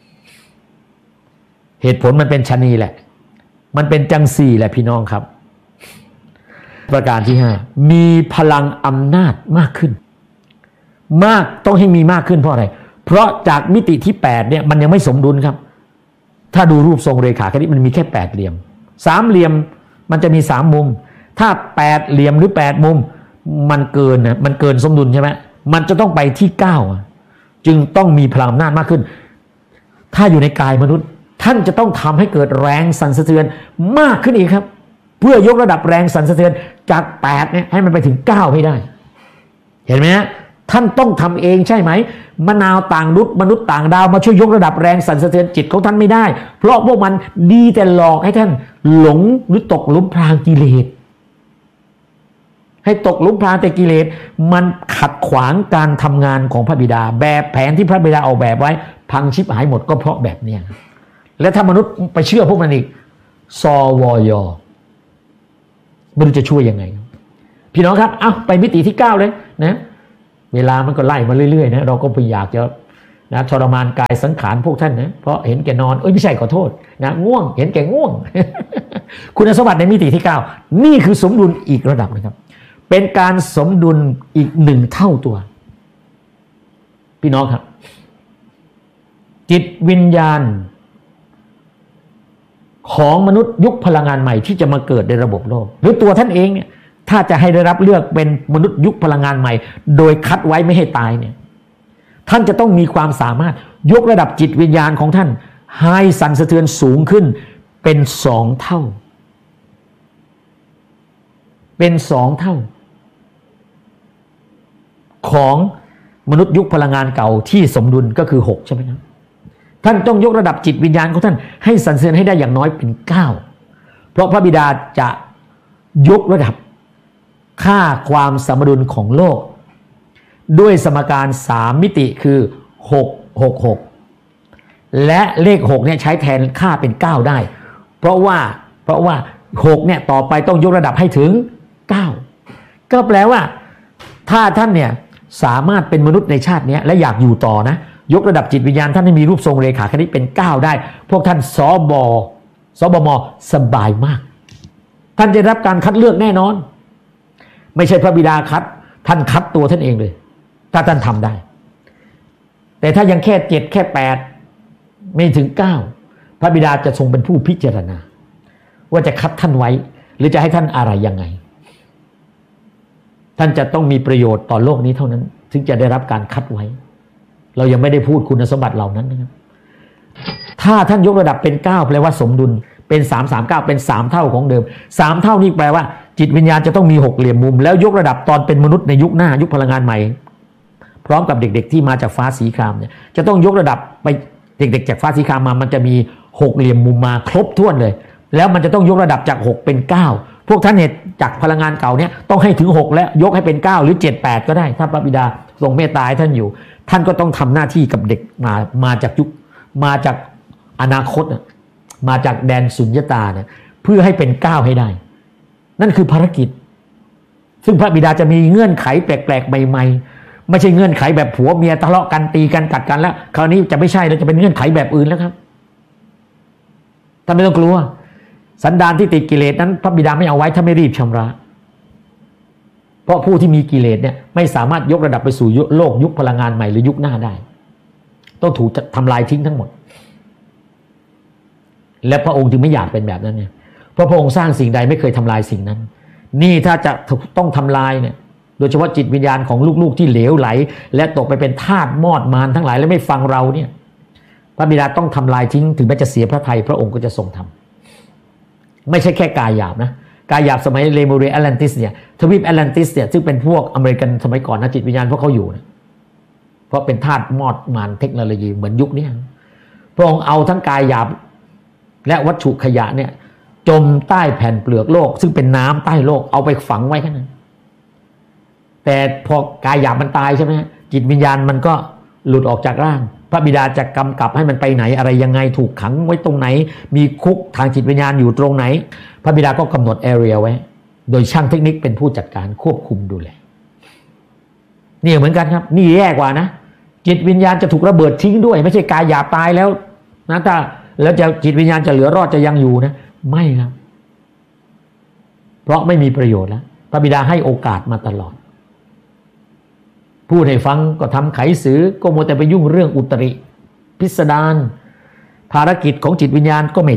เหตุผลมันเป็นชนีแหละมันเป็นจังสี่แหละพี่น้องครับประการที่5มีพลังอำนาจมากขึ้นมากต้องให้มีมากขึ้นเพราะอะไรเพราะจากมิติที่8เนี่ยมันยังไม่สมดุลครับถ้าดูรูปทรงเรขาคณิตมันมีแค่8เหลี่ยม3เหลี่ยมมันจะมี3มุมถ้า8เหลี่ยมหรือ8มุมมันเกินสมดุลใช่ไหมมันจะต้องไปที่9จึงต้องมีพลังอำนาจมากขึ้นถ้าอยู่ในกายมนุษย์ท่านจะต้องทำให้เกิดแรงสั่นสะเทือนมากขึ้นอีกครับเพื่อยกระดับแรงสั่นสะเทือนจาก8เนี่ยให้มันไปถึง9ให้ได้เห็นไหมฮะท่านต้องทำเองใช่ไหมมะนาวต่างมนุษย์ต่างดาวมาช่วยยกระดับแรงสั่นสะเทือนจิตของท่านไม่ได้เพราะพวกมันดีแต่หลอกให้ท่านหลงหรือตกหลุมพรางกิเลสให้ตกหลุมพรางแต่กิเลสมันขัดขวางการทำงานของพระบิดาแบบแผนที่พระบิดาออกแบบไว้พังชิบหายหมดก็เพราะแบบเนี้ยและถ้ามนุษย์ไปเชื่อพวกมันอีกสวยไม่รู้จะช่วยยังไงพี่น้องครับเอาไปมิติที่9เลยนะเวลามันก็ไล่มาเรื่อยๆนะเราก็ไปอยากจะนะทรมานกายสังขารพวกท่านนะเพราะเห็นแก่นอนไม่ใช่ขอโทษนะง่วงเห็นแก่ง่วง คุณสมบัติในมิติที่9นี่คือสมดุลอีกระดับนะครับเป็นการสมดุลอีก1เท่าตัวพี่น้องครับจิตวิญญาณของมนุษย์ยุคพลังงานใหม่ที่จะมาเกิดในระบบโลกหรือตัวท่านเองเนี่ยถ้าจะให้ได้รับเลือกเป็นมนุษย์ยุคพลังงานใหม่โดยคัดไว้ไม่ให้ตายเนี่ยท่านจะต้องมีความสามารถยกระดับจิตวิญญาณของท่านให้สั่นสะเทือนสูงขึ้นเป็น2 เท่าเป็น2 เท่าของมนุษย์ยุคพลังงานเก่าที่สมดุลก็คือ6ใช่ไหมครับท่านต้องยกระดับจิตวิญญาณของท่านให้สั่นสะเทือนให้ได้อย่างน้อยเป็น9เพราะพระบิดาจะยกระดับค่าความสมดุลของโลกด้วยสมการ3มิติคือ6 6 6และเลข6เนี่ยใช้แทนค่าเป็น9ได้เพราะว่า6เนี่ยต่อไปต้องยกระดับให้ถึง9ก็แปลว่าถ้าท่านเนี่ยสามารถเป็นมนุษย์ในชาตินี้และอยากอยู่ต่อนะยกระดับจิตวิญญาณท่านให้มีรูปทรงเรขาคณิตเป็น9ได้พวกท่านสบมสบายมากท่านจะรับการคัดเลือกแน่นอนไม่ใช่พระบิดาคัดท่านคัดตัวท่านเองเลยถ้าท่านทำได้แต่ถ้ายังแค่7แค่8ไม่ถึง9พระบิดาจะทรงเป็นผู้พิจารณาว่าจะคัดท่านไว้หรือจะให้ท่านอะไรยังไงท่านจะต้องมีประโยชน์ต่อโลกนี้เท่านั้นถึงจะได้รับการคัดไว้เรายังไม่ได้พูดคุณสมบัติเหล่านั้นนะครับถ้าท่านยกระดับเป็น9แปลว่าสมดุลเป็น339เป็น3เท่าของเดิม3เท่านี่แปลว่าจิตวิญญาณจะต้องมี6เหลี่ยมมุมแล้วยกระดับตอนเป็นมนุษย์ในยุคหน้ายุคพลังงานใหม่พร้อมกับเด็กๆที่มาจากฟ้าสีครามเนี่ยจะต้องยกระดับไปเด็กๆจากฟ้าสีครามมามันจะมี6เหลี่ยมมุมมาครบถ้วนเลยแล้วมันจะต้องยกระดับจาก6เป็น9พวกท่านเนี่ยจากพลังงานเก่าเนี่ยต้องให้ถึง6แล้วยกให้เป็น9หรือ7 8ก็ได้ถ้าพระบิดาทรงเมตตาให้ท่านอยู่ท่านก็ต้องทำหน้าที่กับเด็กมาจากยุคมาจากอนาคตมาจากแดนสุญญตาเนี่ยเพื่อให้เป็น9ให้ได้นั่นคือภารกิจซึ่งพระบิดาจะมีเงื่อนไขแปลกๆใหม่ๆไม่ใช่เงื่อนไขแบบผัวเมียทะเลาะกันตีกันกัดกันแล้วคราวนี้จะไม่ใช่แล้วจะเป็นเงื่อนไขแบบอื่นแล้วครับท่านไม่ต้องกลัวสันดานที่ติดกิเลสนั้นพระบิดาไม่เอาไว้ถ้าไม่รีบชำระเพราะผู้ที่มีกิเลสเนี่ยไม่สามารถยกระดับไปสู่โลกยุคพลังงานใหม่หรือยุคหน้าได้ต้องถูกทำลายทิ้งทั้งหมดและพระองค์จึงไม่อยากเป็นแบบนั้นเนี่ยเพราะพระองค์สร้างสิ่งใดไม่เคยทำลายสิ่งนั้นนี่ถ้าจะต้องทำลายเนี่ยโดยเฉพาะจิตวิญญาณของลูกๆที่เหลวไหลและตกไปเป็นทาสมอดมารทั้งหลายและไม่ฟังเราเนี่ยพระบิดาต้องทำลายทิ้งถึงแม้จะเสียพระทัยพระองค์ก็จะทรงทำไม่ใช่แค่กายหยาบนะกายหยาบสมัยเลมูเรียแอตแลนติสเนี่ยทวีปแอตแลนติสเนี่ยซึ่งเป็นพวกอเมริกันสมัยก่อนนะจิตวิญญาณพวกเขาอยู่นะเพราะเป็นทาสมอดมารเทคโนโลยีเหมือนยุคนี้พระองค์เอาทั้งกายหยาบและวัตถุขยะเนี่ยจมใต้แผ่นเปลือกโลกซึ่งเป็นน้ำใต้โลกเอาไปฝังไว้แค่นั้นแต่พอกายหยาบมันตายใช่ไหมจิตวิญญาณมันก็หลุดออกจากร่างพระบิดาจะกำกับให้มันไปไหนอะไรยังไงถูกขังไว้ตรงไหนมีคุกทางจิตวิญญาณอยู่ตรงไหนพระบิดาก็กำหนดแอเรียไว้โดยช่างเทคนิคเป็นผู้จัดการควบคุมดูแลนี่เหมือนกันครับนี่แย่กว่านะจิตวิญญาณจะถูกระเบิดทิ้งด้วยไม่ใช่กายหยาบตายแล้วนะถ้าแล้วจะจิตวิญญาณจะเหลือรอดจะยังอยู่นะไม่ครับเพราะไม่มีประโยชน์แล้วพระบิดาให้โอกาสมาตลอดพูดให้ฟังก็ทำไขสือก็มัวแต่ไปยุ่งเรื่องอุตริพิสดารภารกิจของจิตวิญญาณก็ไม่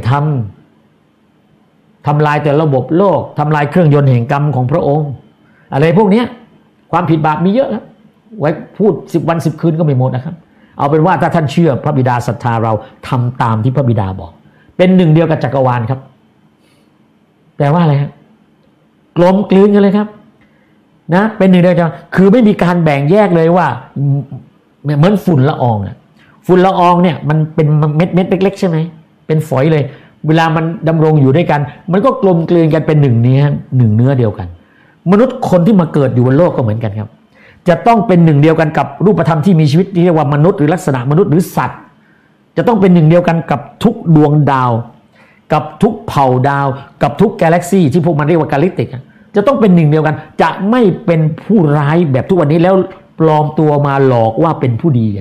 ทำลายแต่ระบบโลกทำลายเครื่องยนต์แห่งกรรมของพระองค์อะไรพวกนี้ความผิดบาปมีเยอะครับไว้พูด10 วัน 10 คืนก็ไม่หมดนะครับเอาเป็นว่าถ้าท่านเชื่อพระบิดาศรัทธาเราทำตามที่พระบิดาบอกเป็นหนึ่งเดียวกับจักรวาลครับแปลว่าอะไรครับกลมกลืนกันเลยครับนะเป็นหนึ่งเดียวกันคือไม่มีการแบ่งแยกเลยว่าเหมือนฝุ่นละอองอ่ะฝุ่นละอองเนี่ยมันเป็นเม็ดเล็กๆใช่ไหมเป็นฝอยเลยเวลามันดำรงอยู่ด้วยกันมันก็กลมกลืนกันเป็นหนึ่งเนื้อเดียวกันมนุษย์คนที่มาเกิดอยู่บนโลกก็เหมือนกันครับจะต้องเป็นหนึ่งเดียวกันกับรูปธรรมที่มีชีวิตที่เรียกว่ามนุษย์หรือลักษณะมนุษย์หรือสัตว์จะต้องเป็นหนึ่งเดียวกันกับทุกดวงดาวกับทุกเผ่าดาวกับทุกกาแล็กซี่ที่พวกมันเรียกว่ากาแล็กติกจะต้องเป็นหนึ่งเดียวกันจะไม่เป็นผู้ร้ายแบบทุกวันนี้แล้วปลอมตัวมาหลอกว่าเป็นผู้ดี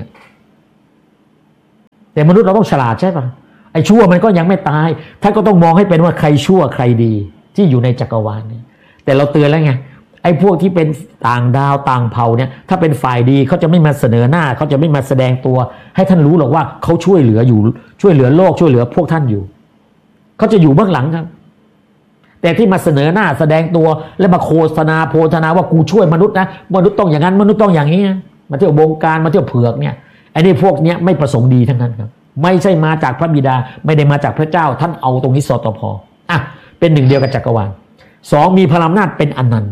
แต่มนุษย์เราต้องฉลาดใช่ปะไอ้ชั่วมันก็ยังไม่ตายท่านก็ต้องมองให้เป็นว่าใครชั่วใครดีที่อยู่ในจักรวาลนี้แต่เราเตือนแล้วไงไอ้พวกที่เป็นต่างดาวต่างเผ่าเนี่ยถ้าเป็นฝ่ายดีเขาจะไม่มาเสนอหน้าเขาจะไม่มาแสดงตัวให้ท่านรู้หรอกว่าเขาช่วยเหลืออยู่ช่วยเหลือโลกช่วยเหลือพวกท่านอยู่เขาจะอยู่เบื้องหลังครับแต่ที่มาเสนอหน้าแสดงตัวแล้วมาโฆษณาโพธนาว่ากูช่วยมนุษย์นะมนุษย์ต้องอย่างนั้นมนุษย์ต้องอย่างนี้มาเที่ยววงการมาเที่ยวเผือกเนี่ยไอ้นี่พวกเนี้ยไม่ประสงค์ดีทั้งนั้นครับไม่ใช่มาจากพระบิดาไม่ได้มาจากพระเจ้าท่านเอาตรงนี้สตพเป็นหนึ่งเดียวกับจักรวาลสองมีพลังอำนาจเป็นอนันต์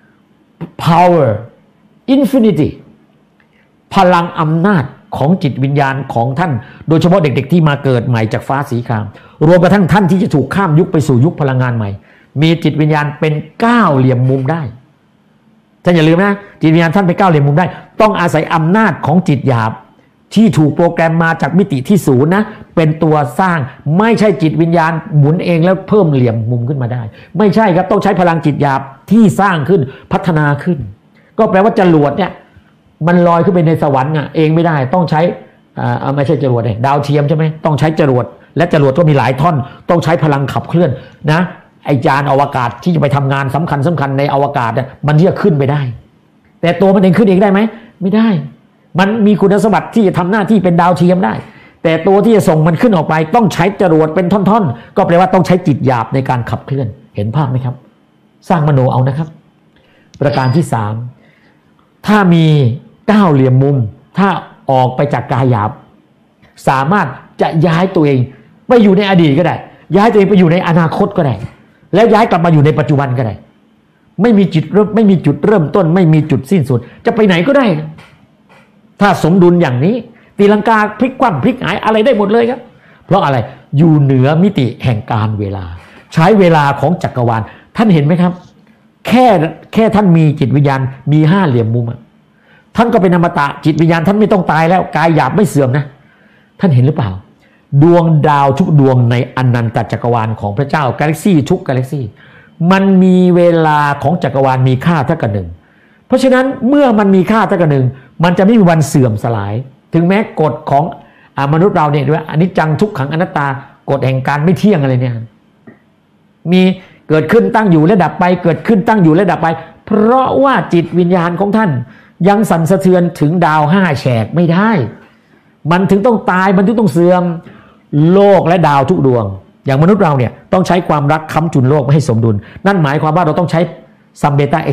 power infinity พลังอำนาจของจิตวิญญาณของท่านโดยเฉพาะเด็กๆที่มาเกิดใหม่จากฟ้าสีครามรวมกระทั่งท่านที่จะถูกข้ามยุคไปสู่ยุคพลังงานใหม่มีจิตวิญญาณเป็น9เหลี่ยมมุมได้ท่านอย่าลืมนะจิตวิญญาณท่านเป็น9เหลี่ยมมุมได้ต้องอาศัยอำนาจของจิตหยาบที่ถูกโปรแกรมมาจากมิติที่ศูนย์นะเป็นตัวสร้างไม่ใช่จิตวิญญาณหมุนเองแล้วเพิ่มเหลี่ยมมุมขึ้นมาได้ไม่ใช่ครับต้องใช้พลังจิตหยาบที่สร้างขึ้นพัฒนาขึ้นก็แปลว่าจรวดเนี่ยมันลอยขึ้นไปในสวรรค์เองไม่ได้ต้องใช้ไม่ใช่จรวดดาวเทียมใช่ไหมต้องใช้จรวดและจรวดก็มีหลายท่อนต้องใช้พลังขับเคลื่อนนะไอ้ยานอวกาศที่จะไปทำงานสำคัญในอวกาศเนี่ยมันที่จะขึ้นไปได้แต่ตัวมันเองขึ้นเองได้ไหมไม่ได้มันมีคุณสมบัติที่จะทำหน้าที่เป็นดาวเทียมได้แต่ตัวที่จะส่งมันขึ้นออกไปต้องใช้จรวดเป็นท่อนๆก็แปลว่าต้องใช้จิตหยาบในการขับเคลื่อนเห็นภาพไหมครับสร้างมโนเอานะครับประการที่3ถ้ามี9เหลี่ยมมุมถ้าออกไปจากกายหยาบสามารถจะย้ายตัวเองไปอยู่ในอดีตก็ได้ย้ายตัวเองไปอยู่ในอนาคตก็ได้แล้วย้ายกลับมาอยู่ในปัจจุบันก็ได้ไม่มีจุดเริ่มต้นไม่มีจุดสิ้นสุดจะไปไหนก็ได้ถ้าสมดุลอย่างนี้ตีลังกาพลิกคว่ำพลิกหายอะไรได้หมดเลยครับเพราะอะไรอยู่เหนือมิติแห่งการเวลาใช้เวลาของจักรวาลท่านเห็นไหมครับแค่ท่านมีจิตวิญญาณมี5เหลี่ยมมุมท่านก็เป็นอมตะจิตวิญญาณท่านไม่ต้องตายแล้วกายหยาบไม่เสื่อมนะท่านเห็นหรือเปล่าดวงดาวทุกดวงในอนันตจักรวาลของพระเจ้ากาแล็กซี่ทุกกาแล็กซี่มันมีเวลาของจักรวาลมีค่าเท่ากับ1เพราะฉะนั้นเมื่อมันมีค่าเท่ากับ1มันจะไม่มีวันเสื่อมสลายถึงแม้กฎของมนุษย์เราเนี่ยด้วยอนิจจังทุกขังอนัตตากฎแห่งการไม่เที่ยงอะไรเนี่ยมีเกิดขึ้นตั้งอยู่และดับไปเกิดขึ้นตั้งอยู่และดับไปเพราะว่าจิตวิญญาณของท่านยังสั่นสะเทือนถึงดาว5แฉกไม่ได้มันถึงต้องตายมันถึงต้องเสื่อมโลกและดาวทุกดวงอย่างมนุษย์เราเนี่ยต้องใช้ความรักค้ำจุนโลกให้สมดุลนั่นหมายความว่าเราต้องใช้ซัมเบต้า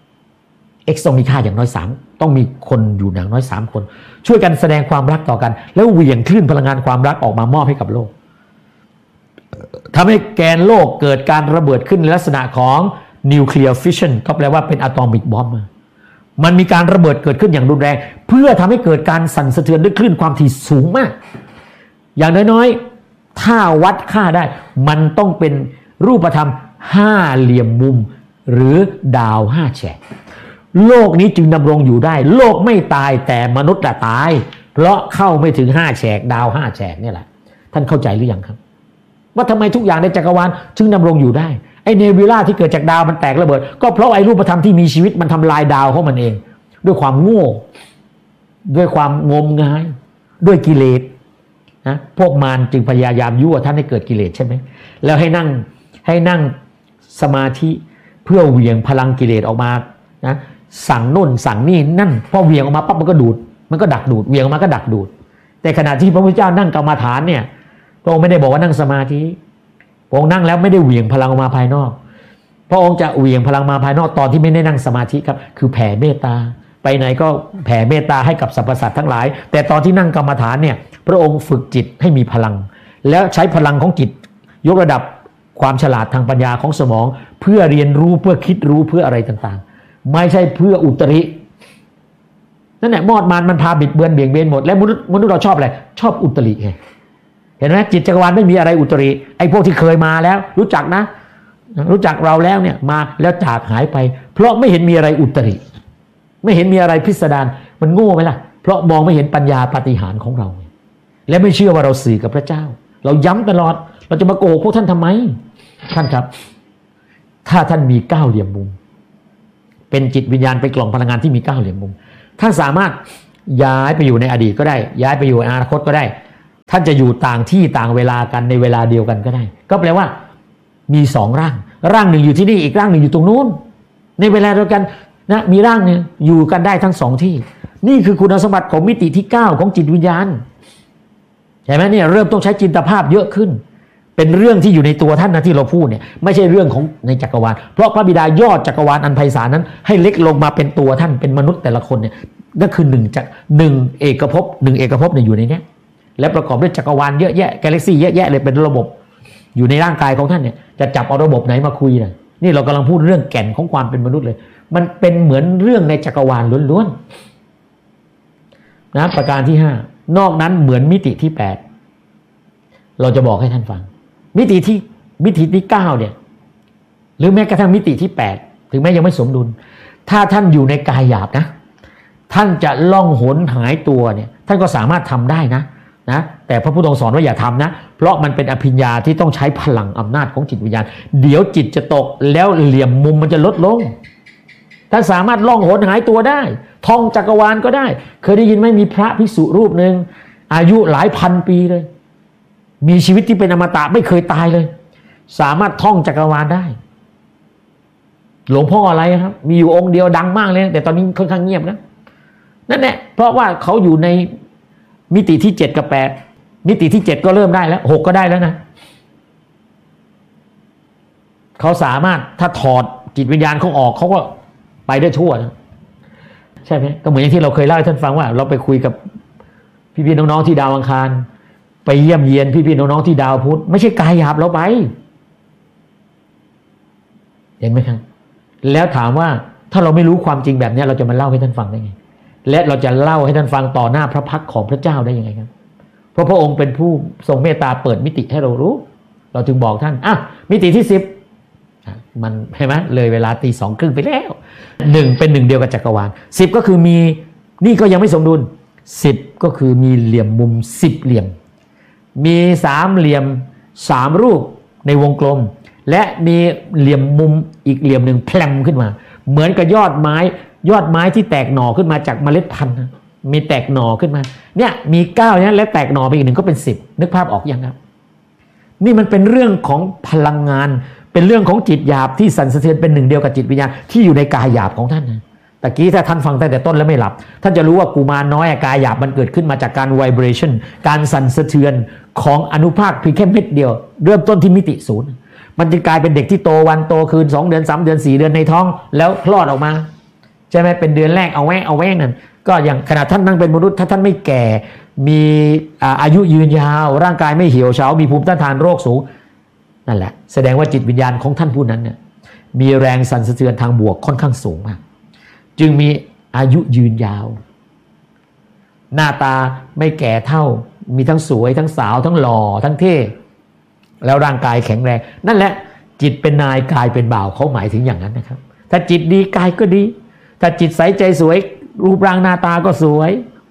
x ต้องมีค่าอย่างน้อย3ต้องมีคนอยู่อย่างน้อย3คนช่วยกันแสดงความรักต่อกันแล้วเหวี่ยงคลื่นพลังงานความรักออกมามอบให้กับโลกทำให้แกนโลกเกิดการระเบิดขึ้นในลักษณะของนิวเคลียร์ฟิชชันก็แปลว่าเป็นอะตอมิกบอมมันมีการระเบิดเกิดขึ้นอย่างรุนแรงเพื่อทำให้เกิดการสั่นสะเทือนด้วยคลื่นความถี่สูงมากอย่างน้อยๆถ้าวัดค่าได้มันต้องเป็นรูปธรรม5เหลี่ยมมุมหรือดาว5แฉกโลกนี้จึงดำรงอยู่ได้โลกไม่ตายแต่มนุษย์ตายเพราะเข้าไม่ถึง5แฉกดาว5แฉกนี่แหละท่านเข้าใจหรือยังครับว่าทำไมทุกอย่างในจักรวาลจึงดำรงอยู่ได้ไอ้เนบิวล่าที่เกิดจากดาวมันแตกระเบิดก็เพราะไอ้รูปธรรมที่มีชีวิตมันทำลายดาวของมันเองด้วยความโง่ด้วยความงมงายด้วยกิเลสนะพวกมารจึงพยายามยั่วท่านให้เกิดกิเลสใช่ไหมแล้วให้นั่งสมาธิเพื่อเหวี่ยงพลังกิเลสออกมานะสั่งนู่นสั่งนี่นั่นพอเหวี่ยงออกมาปั๊บมันก็ดูดมันก็ดักดูดเหวี่ยงออกมาก็ดักดูดแต่ขณะที่พระพุทธเจ้านั่งกรรมฐานเนี่ยพระองค์ไม่ได้บอกว่านั่งสมาธิพระองค์นั่งแล้วไม่ได้เหวี่ยงพลังออกมาภายนอกพระองค์จะเหวี่ยงพลังมาภายนอกตอนที่ไม่ได้นั่งสมาธิครับคือแผ่เมตตาไปไหนก็แผ่เมตตาให้กับสรรพสัตว์ทั้งหลายแต่ตอนที่นั่งกรรมฐานเนี่ยพระองค์ฝึกจิตให้มีพลังแล้วใช้พลังของจิตยกระดับความฉลาดทางปัญญาของสมองเพื่อเรียนรู้เพื่อคิดรู้เพื่ออะไรต่างๆไม่ใช่เพื่ออุตรินั่นแหละมอดมันพาบิดเบือนเบี่ยงเบนหมดและมนุษย์เราชอบอะไรชอบอุตริไงเห็นไหมจิตจักรวาลไม่มีอะไรอุตริไอ้พวกที่เคยมาแล้วรู้จักนะรู้จักเราแล้วเนี่ยมาแล้วจากหายไปเพราะไม่เห็นมีอะไรอุตริไม่เห็นมีอะไรพิสดารมันโง่ไหมล่ะเพราะมองไม่เห็นปัญญาปาฏิหาริย์ของเราและไม่เชื่อว่าเราสื่อกับพระเจ้าเราย้ำตลอดเราจะมาโกหกพวกท่านทำไมท่านครับถ้าท่านมี9เหลี่ยมมุมเป็นจิตวิญญาณเป็นกล่องพลังงานที่มี9เหลี่ยมมุมท่านสามารถย้ายไปอยู่ในอดีตก็ได้ย้ายไปอยู่ในอนาคตก็ได้ท่านจะอยู่ต่างที่ต่างเวลากันในเวลาเดียวกันก็ได้ก็แปลว่ามี2ร่างหนึ่งอยู่ที่นี่อีกร่างหนึ่งอยู่ตรงนู้นในเวลาเดียวกันนะมีร่างนึงอยู่กันได้ทั้ง2ที่นี่คือคุณสมบัติของมิติที่9ของจิตวิญญาณใช่ไหมเนี่ยเริ่มต้องใช้จินตภาพเยอะขึ้นเป็นเรื่องที่อยู่ในตัวท่านนะที่เราพูดเนี่ยไม่ใช่เรื่องของในจักรวาลเพราะพระบิดายอดจักรวาลอันไพศาลนั้นให้เล็กลงมาเป็นตัวท่านเป็นมนุษย์แต่ละคนเนี่ยก็คือ1เอกภพเนี่ยอยู่ในนี้และประกอบด้วยจักรวาลเยอะแยะกาแล็กซี่เยอะแยะเลยเป็นระบบอยู่ในร่างกายของท่านเนี่ยจะจับเอาระบบไหนมาคุยนะนี่เรากำลังพูดเรื่องแก่นของความเป็นมนุษย์เลยมันเป็นเหมือนเรื่องในจักรวาลล้วนๆนะประการที่5นอกนั้นเหมือนมิติที่8เราจะบอกให้ท่านฟังมิติที่9เนี่ยหรือแม้กระทั่งมิติที่8ถึงแม้ยังไม่สมดุลถ้าท่านอยู่ในกายหยาบนะท่านจะล่องหนหายตัวเนี่ยท่านก็สามารถทำได้นะแต่พระพุทธองค์สอนว่าอย่าทำนะเพราะมันเป็นอภิญญาที่ต้องใช้พลังอำนาจของจิตวิญญาณเดี๋ยวจิตจะตกแล้วเหลี่ยมมุมมันจะลดลงท่านสามารถล่องหนหายตัวได้ท่องจักรวาลก็ได้เคยได้ยินไหมมีพระภิกษุรูปหนึ่งอายุหลายพันปีเลยมีชีวิตที่เป็นอมตะไม่เคยตายเลยสามารถท่องจักรวาลได้หลวงพ่ออะไรครับมีอยู่องค์เดียวดังมากเลยแต่ตอนนี้ค่อนข้างเงียบนะนั่นแหละเพราะว่าเขาอยู่ในมิติที่7กับ8มิติที่7ก็เริ่มได้แล้ว6ก็ได้แล้วนะเขาสามารถถ้าถอดจิตวิญญาณเขาออกเขาก็ไปได้ทั่วนะใช่ไหมก็เหมือนอย่างที่เราเคยเล่าให้ท่านฟังว่าเราไปคุยกับพี่ๆน้องๆที่ดาวอังคารไปเยี่ยมเยียนพี่ๆน้องๆที่ดาวพุธไม่ใช่กายหยาบเราไปเห็นไหมครับแล้วถามว่าถ้าเราไม่รู้ความจริงแบบนี้เราจะมาเล่าให้ท่านฟังได้ไงและเราจะเล่าให้ท่านฟังต่อหน้าพระพักตร์ของพระเจ้าได้ยังไงครับเพราะพระองค์เป็นผู้ทรงเมตตาเปิดมิติให้เรารู้เราจึงบอกท่านมิติที่10มันใช่ไหมเลยเวลา 2:30 ไปแล้ว1เป็น1เดียวกับจักรวาล10ก็คือมีนี่ก็ยังไม่สมดุล10ก็คือมีเหลี่ยมมุม10เหลี่ยมมี3เหลี่ยม3รูปในวงกลมและมีเหลี่ยมมุมอีกเหลี่ยมหนึ่งแพลมขึ้นมาเหมือนกับยอดไม้ที่แตกหน่อขึ้นมาจากเมล็ดพันธุ์มีแตกหน่อขึ้นมาเนี่ยมี9เนี่ยและแตกหน่อไปอีก1ก็เป็น10นึกภาพออกยังครับนี่มันเป็นเรื่องของพลังงานเป็นเรื่องของจิตหยาบที่สั่นสะเทือนเป็น1เดียวกับจิตวิญญาณที่อยู่ในกายหยาบของท่านนะตะกี้ถ้าท่านฟังตั้งแต่ต้นแล้วไม่หลับท่านจะรู้ว่ากุมารน้อยกายหยาบมันเกิดขึ้นมาจากการไวเบรชั่นการสั่นสะเทือนของอนุภาคเพียงแค่เม็ดเดียวเริ่มต้นที่มิติ0มันจะกลายเป็นเด็กที่โตวันโตคืน2เดือน3เดือน4เดือนในท้องแล้วคลอดออกมาใช่ไหมเป็นเดือนแรกเอาแว่นั่นก็อย่างขนาดท่านนั่งเป็นมนุษย์ถ้าท่านไม่แก่มีอายุยืนยาวร่างกายไม่เหี่ยวเฉามีภูมิต้านทานโรคสูงนั่นแหละแสดงว่าจิตวิญญาณของท่านผู้นั้นเนี่ยมีแรงสั่นสะเทือนทางบวกค่อนข้างสูงมากจึงมีอายุยืนยาวหน้าตาไม่แก่เท่ามีทั้งสวยทั้งสาวทั้งหล่อทั้งเท่แล้วร่างกายแข็งแรงนั่นแหละจิตเป็นนายกายเป็นบ่าวเขาหมายถึงอย่างนั้นนะครับถ้าจิตดีกายก็ดีถ้าจิตใสใจสวยรูปร่างหน้าตาก็สวย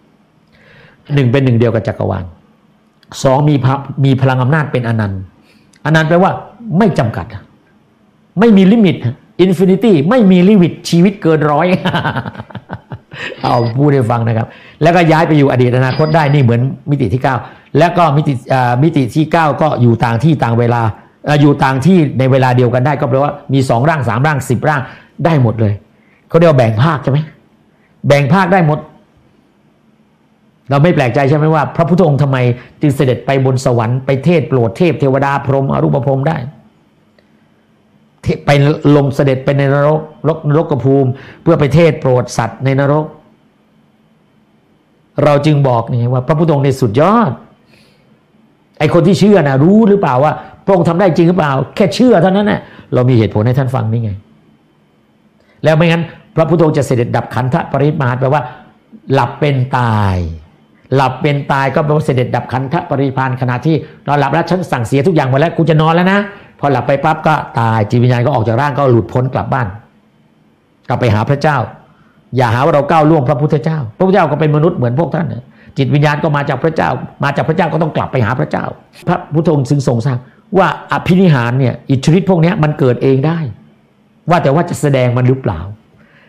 1เป็น1เดียวกับจักรวาล2มีพลังอำนาจเป็นอนันต์แปลว่าไม่จำกัดไม่มีลิมิตอินฟินิตี้ไม่มีลิมิตชีวิตเกิน100เอาพูดให้ฟังนะครับแล้วก็ย้ายไปอยู่อดีตอนาคตได้นี่เหมือนมิติที่9แล้วก็มิติที่9ก็อยู่ต่างที่ต่างเวลาอยู่ต่างที่ในเวลาเดียวกันได้ก็แปลว่ามี2ร่าง3ร่าง10ร่างได้หมดเลยเขาเรียกว่าแบ่งภาคใช่ไหมแบ่งภาคได้หมดเราไม่แปลกใจใช่ไหมว่าพระพุทธองค์ทำไมจึงเสด็จไปบนสวรรค์ไปเทศโปรดเทพเทวดาพรหมอรูปพรหมได้ไปลงเสด็จไปในนรกภูมิเพื่อไปเทศโปรดสัตว์ในนรกเราจึงบอกนี่ว่าพระพุทธองค์ในสุดยอดไอคนที่เชื่อนะรู้หรือเปล่าว่าพระองค์ทำได้จริงหรือเปล่าแค่เชื่อเท่านั้นนะเรามีเหตุผลให้ท่านฟังนี่ไงแล้วไม่งั้นพระพุทธองค์จะเสด็จดับขันธปรินิพพานแปลว่าหลับเป็นตายก็แปลว่าเสด็จดับขันธปรินิพพานขณะที่นอนหลับแล้วฉันสั่งเสียทุกอย่างหมดแล้วกูจะนอนแล้วนะพอหลับไปปั๊บก็ตายจิตวิญญาณก็ออกจากร่างก็หลุดพ้นกลับบ้านกลับไปหาพระเจ้าอย่าหาว่าเราก้าวล่วงพระพุทธเจ้าพระพุทธเจ้าก็เป็นมนุษย์เหมือนพวกท่านนะจิตวิญญาณก็มาจากพระเจ้าก็ต้องกลับไปหาพระเจ้าพระพุทธองค์จึงทรงทราบว่าอภินิหารเนี่ยอิทธิฤทธิ์พวกนี้มันเกิดเองได้ว่าแต่ว่าจะแสดงมันหรือเปล่า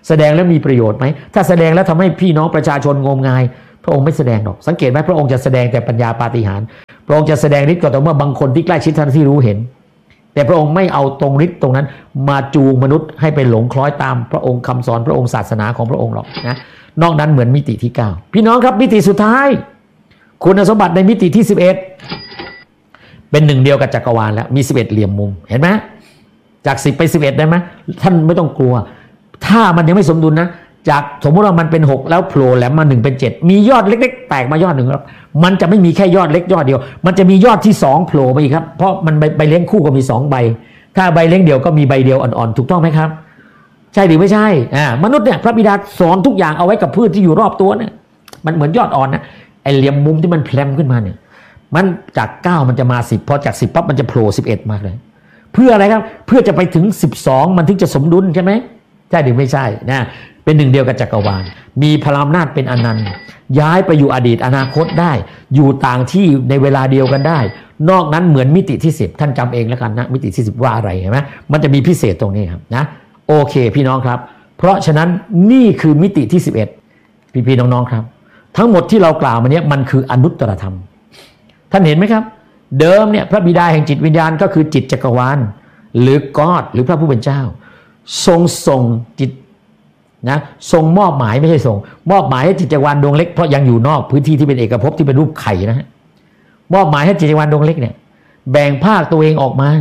แสดงแล้วมีประโยชน์ไหมถ้าแสดงแล้วทำให้พี่น้องประชาชนงมงายพระองค์ไม่แสดงหรอกสังเกตไหมพระองค์จะแสดงแต่ปัญญาปาฏิหาริย์พระองค์จะแสดงฤทธิ์ก็ต่อเมื่อบางคนที่ใกล้ชิดท่านที่รู้เห็นแต่พระองค์ไม่เอาตรงฤทธิ์ตรงนั้นมาจูงมนุษย์ให้ไปหลงคล้อยตามพระองค์คำสอนพระองค์ศาสนาของพระองค์หรอกนะนอกนั้นเหมือนมิติที่9พี่น้องครับมิติสุดท้ายคุณสมบัติในมิติที่11เป็นหนึ่งเดียวกับจักรวาลแล้วมี11เหลี่ยมมุมเห็นไหมจาก10ไป11ได้ไหมท่านไม่ต้องกลัวถ้ามันยังไม่สมดุลนะจากสมมติว่ามันเป็น6แล้วโผล่แหลมมา1เป็น7มียอดเล็กๆแตกมายอดหนึ่งครับมันจะไม่มีแค่ยอดเล็กยอดเดียวมันจะมียอดที่2โผล่มาอีกครับเพราะมันใบเลี้ยงคู่ก็มี2ใบถ้าใบเลี้ยงเดียวก็มีใบเดียวอ่อนๆถูกต้องไหมครับใช่หรือไม่ใช่มนุษย์เนี่ยพระบิดาสอนทุกอย่างเอาไว้กับพืชที่อยู่รอบตัวเนี่ยมันเหมือนยอดอ่อนนะไอเหลี่ยมมุมที่มันแพลมขึ้นมาเนี่ยมันจาก9มันจะมา10พอจาก10ปั๊บมันจะโผล่11มาเลยเพื่ออะไรครับเพื่อจะไปถึง12มันถึงจะสมดุลใช่ไหมใช่หรือไม่ใช่นะเป็นหนึ่งเดียวกับจักรวาลมีพลังอำนาจเป็นอนันต์ย้ายไปอยู่อดีตอนาคตได้อยู่ต่างที่ในเวลาเดียวกันได้นอกนั้นเหมือนมิติที่10ท่านจำเองแล้วกันนะมิติที่10ว่าอะไรเห็นไหมมันจะมีพิเศษตรงนี้ครับนะโอเคพี่น้องครับเพราะฉะนั้นนี่คือมิติที่11พี่ๆน้องๆครับทั้งหมดที่เรากล่าวมาเนี้ยมันคืออนุตตรธรรมท่านเห็นไหมครับเดิมเนี่ยพระบิดาแห่งจิตวิญญาณก็คือจิตจักรวาลหรือก็อดหรือพระผู้เป็นเจ้าทรงจิตนะทรงมอบหมายไม่ใช่ส่งมอบหมายให้จิตจักรวาลดวงเล็กเพราะยังอยู่นอกพื้นที่ที่เป็นเอกภพที่เป็นรูปไข่นะฮะมอบหมายให้จิตจักรวาลดวงเล็กเนี่ยแบ่งภาคตัวเองออกมา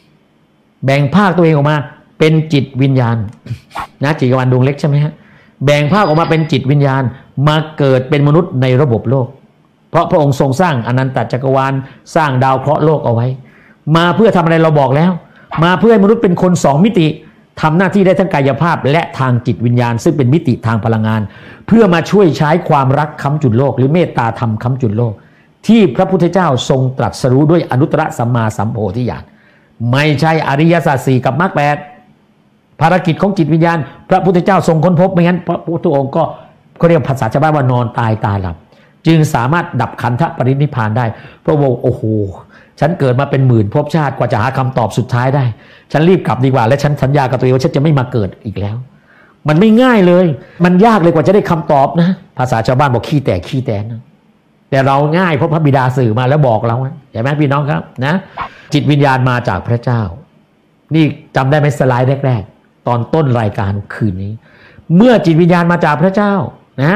เป็นจิตวิญญาณนะจิตจักรวาลดวงเล็กใช่ไหมฮะแบ่งภาคออกมาเป็นจิตวิญญาณมาเกิดเป็นมนุษย์ในระบบโลกเพราะพระองค์ทรงสร้างอนันตจักรวาลสร้างดาวเคราะห์โลกเอาไว้มาเพื่อทำอะไรเราบอกแล้วมาเพื่อให้มนุษย์เป็นคน2มิติทำหน้าที่ได้ทั้งกายภาพและทางจิตวิญญาณซึ่งเป็นมิติทางพลังงานเพื่อมาช่วยใช้ความรักค้ำจุนโลกหรือเมตตาธรรมค้ำจุนโลกที่พระพุทธเจ้าทรงตรัสรู้ด้วยอนุตตรสัมมาสัมโพธิญาณไม่ใช่อริยสัจ4กับมรรค8ภารกิจของจิตวิญญาณพระพุทธเจ้าทรงค้นพบไม่งั้นพระพุทธองค์ก็เขาเรียกภาษาชาวบ้านว่านอนตายตาหลับจึงสามารถดับขันธปรินิพพานได้เพราะว่าโอ้โหฉันเกิดมาเป็นหมื่นภพชาติกว่าจะหาคำตอบสุดท้ายได้ฉันรีบกลับดีกว่าและฉันสัญญากับตัวเองว่าฉันจะไม่มาเกิดอีกแล้วมันไม่ง่ายเลยมันยากเลยกว่าจะได้คำตอบนะภาษาชาวบ้านบอกขี้แตกนะแต่เราง่ายเพราะพระบิดาสื่อมาแล้วบอกเราเห็นไหมพี่น้องครับนะจิตวิญญาณมาจากพระเจ้านี่จำได้ไหมสไลด์แรกๆตอนต้นรายการคืนนี้เมื่อจิตวิญญาณมาจากพระเจ้านะ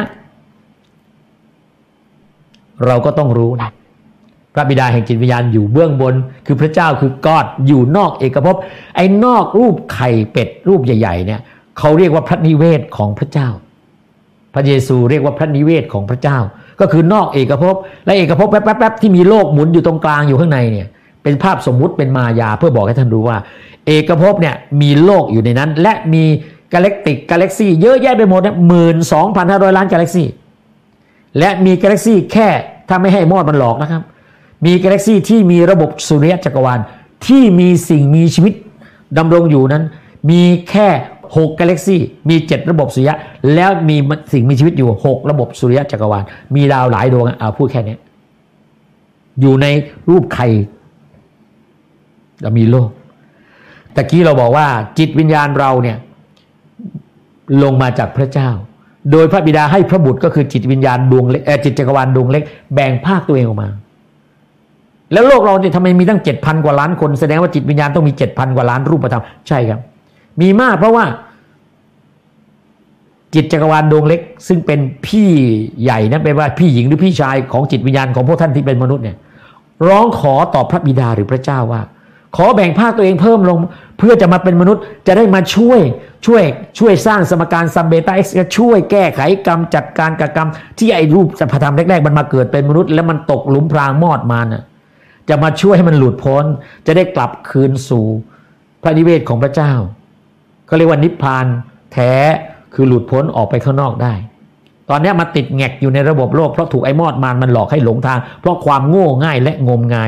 เราก็ต้องรู้นะพระบิดาแห่งจิตวิญญาณอยู่เบื้องบนคือพระเจ้าคือกอดอยู่นอกเอกภพไอ้นอกรูปไข่เป็ดรูปใหญ่ๆเนี่ยเขาเรียกว่าพระนิเวศของพระเจ้าพระเยซูเรียกว่าพระนิเวศของพระเจ้าก็คือนอกเอกภพและเอกภพแป๊บๆที่มีโลกหมุนอยู่ตรงกลางอยู่ข้างในเนี่ยเป็นภาพสมมุติเป็นมายาเพื่อบอกให้ท่านรู้ว่าเอกภพเนี่ยมีโลกอยู่ในนั้นและมีกาแล็กซี่เยอะแยะไปหมดนะ 12,500 ล้านกาแล็กซี่และมีกาแล็กซี่แค่ถ้าไม่ให้มอดมันหลอกนะครับมีกาแล็กซี่ที่มีระบบสุริยะจักรวาลที่มีสิ่งมีชีวิตดำรงอยู่นั้นมีแค่6กาแล็กซี่มี7ระบบสุริยะแล้วมีสิ่งมีชีวิตอยู่6ระบบสุริยะจักรวาลมีดาวหลายดวงพูดแค่นี้อยู่ในรูปไข่แล้วมีโลกตะกี้เราบอกว่าจิตวิญญาณเราเนี่ยลงมาจากพระเจ้าโดยพระบิดาให้พระบุตรก็คือจิตวิญญาณดวงเล็กจิตจักรวาลดวงเล็กแบ่งภาคตัวเองออกมาแล้วโลกเราเนี่ยทำไมมีตั้ง 7,000 กว่าล้านคนแสดงว่าจิตวิญญาณต้องมี 7,000 กว่าล้านรูปธรรมใช่ครับมีมากเพราะว่าจิตจักรวาลดวงเล็กซึ่งเป็นพี่ใหญ่นะเป็นว่าพี่หญิงหรือพี่ชายของจิตวิญญาณของพวกท่านที่เป็นมนุษย์เนี่ยร้องขอต่อพระบิดาหรือพระเจ้าว่าขอแบ่งภาคตัวเองเพิ่มลงเพื่อจะมาเป็นมนุษย์จะได้มาช่วยสร้างสมการซัมเบต้าเอ็กซ์ช่วยแก้ไขกรรมจัดการกับกรรมที่ไอ้รูปสัพพธรรมแรกๆมันมาเกิดเป็นมนุษย์แล้วมันตกหลุมพรางมอดมาน่ะจะมาช่วยให้มันหลุดพ้นจะได้กลับคืนสู่พระนิเวศของพระเจ้าเขาเรียกว่านิพพานแท้คือหลุดพ้นออกไปข้างนอกได้ตอนนี้มาติดแงกอยู่ในระบบโลกเพราะถูกไอ้มอดมารมันหลอกให้หลงทางเพราะความโง่ง่ายและงมงาย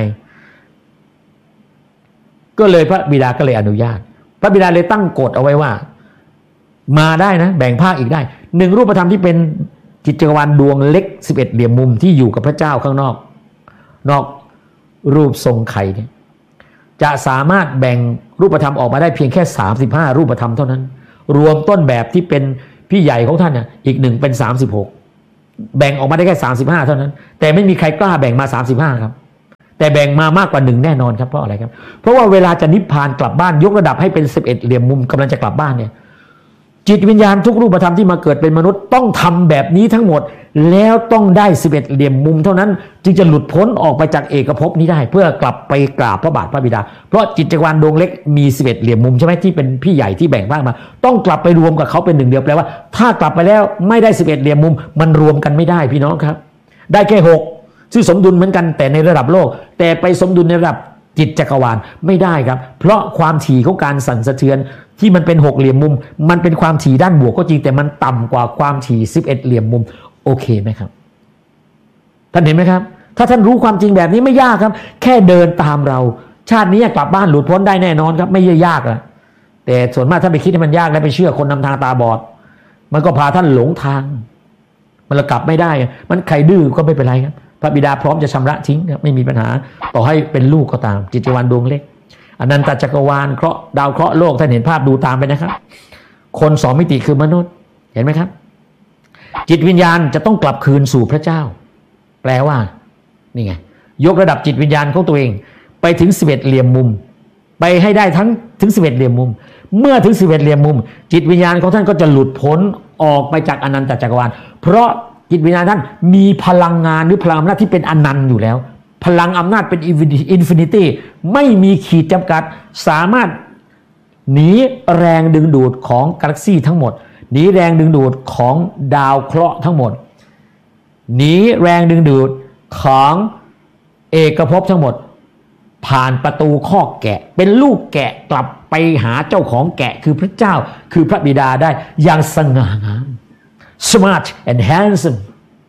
ก็เลยพระบิดาก็เลยอนุญาตพระบิดาเลยตั้งกฎเอาไว้ว่ามาได้นะแบ่งภาคอีกได้1รูปธรรมที่เป็นจิตจักรวาลดวงเล็ก11เหลี่ยมมุมที่อยู่กับพระเจ้าข้างนอกรูปทรงไข่เนี่ย จะสามารถแบ่งรูปธรรมออกมาได้เพียงแค่35รูปธรรมเท่านั้นรวมต้นแบบที่เป็นพี่ใหญ่ของท่านเนี่ยอีกหนึ่งเป็น36แบ่งออกมาได้แค่35เท่านั้นแต่ไม่มีใครกล้าแบ่งมา35ครับแต่แบ่งมามากกว่า1แน่นอนครับเพราะอะไรครับเพราะว่าเวลาจะนิพพานกลับบ้านยกระดับให้เป็น11เหลี่ยมมุมกำลังจะกลับบ้านเนี่ยจิตวิญญาณทุกรูปธรรมที่มาเกิดเป็นมนุษย์ต้องทำแบบนี้ทั้งหมดแล้วต้องได้11เหลี่ยมมุมเท่านั้นจึงจะหลุดพ้นออกไปจากเอกภพนี้ได้เพื่อกลับไปกราบพระบาทพระบิดาเพราะจิตจักรวาลดวงเล็กมี11เหลี่ยมมุมใช่ไหมที่เป็นพี่ใหญ่ที่แบ่งภาคมาต้องกลับไปรวมกับเขาเป็นหนึ่งเดียวแปลว่าถ้ากลับไปแล้วไม่ได้11เหลี่ยมมุมมันรวมกันไม่ได้พี่น้องครับได้แค่6ซึ่งสมดุลเหมือนกันแต่ในระดับโลกแต่ไปสมดุลในระดับจิตจักรวาลไม่ได้ครับเพราะความถี่ของการสั่นสะเทือนที่มันเป็น6เหลี่ยมมุมมันเป็นความถี่ด้านบวกก็จริงแต่มันต่ำกว่าความถี่11เหลี่ยมมุมโอเคไหมครับท่านเห็นไหมครับถ้าท่านรู้ความจริงแบบนี้ไม่ยากครับแค่เดินตามเราชาตินี้กลับบ้านหลุดพ้นได้แน่นอนครับไม่ยากอะแต่ส่วนมากท่านไปคิดให้มันยากแล้วไปเชื่อคนนำทางตาบอดมันก็พาท่านหลงทางมันกลับไม่ได้มันใครดื้อก็ไม่เป็นไรครับพระบิดาพร้อมจะชำระทิ้งครับไม่มีปัญหาต่อให้เป็นลูกก็ตามจิตวิญญาณดวงเล็กอนันตจักรวาลเคราะห์ดาวเคราะห์โลกท่านเห็นภาพดูตามไปนะครับคน2มิติคือมนุษย์เห็นไหมครับจิตวิญญาณจะต้องกลับคืนสู่พระเจ้าแปลว่านี่ไงยกระดับจิตวิญญาณของตัวเองไปถึง11เหลี่ยมมุมไปให้ได้ถึง11เหลี่ยมมุมเมื่อถึง11เหลี่ยมมุมจิตวิญญาณของท่านก็จะหลุดพ้นออกไปจากอนันตจักรวาลเพราะจิตวิญญาณท่านมีพลังงานหรือพลังอำนาจที่เป็นอนันต์อยู่แล้วพลังอำนาจเป็นอินฟินิตี้ไม่มีขีดจำกัดสามารถหนีแรงดึงดูดของกาแล็กซี่ทั้งหมดหนีแรงดึงดูดของดาวเคราะห์ทั้งหมดหนีแรงดึงดูดของเอกภพทั้งหมดผ่านประตูคอกแกะเป็นลูกแกะกลับไปหาเจ้าของแกะคือพระเจ้าคือพระบิดาได้อย่างสง่างาม smart and handsome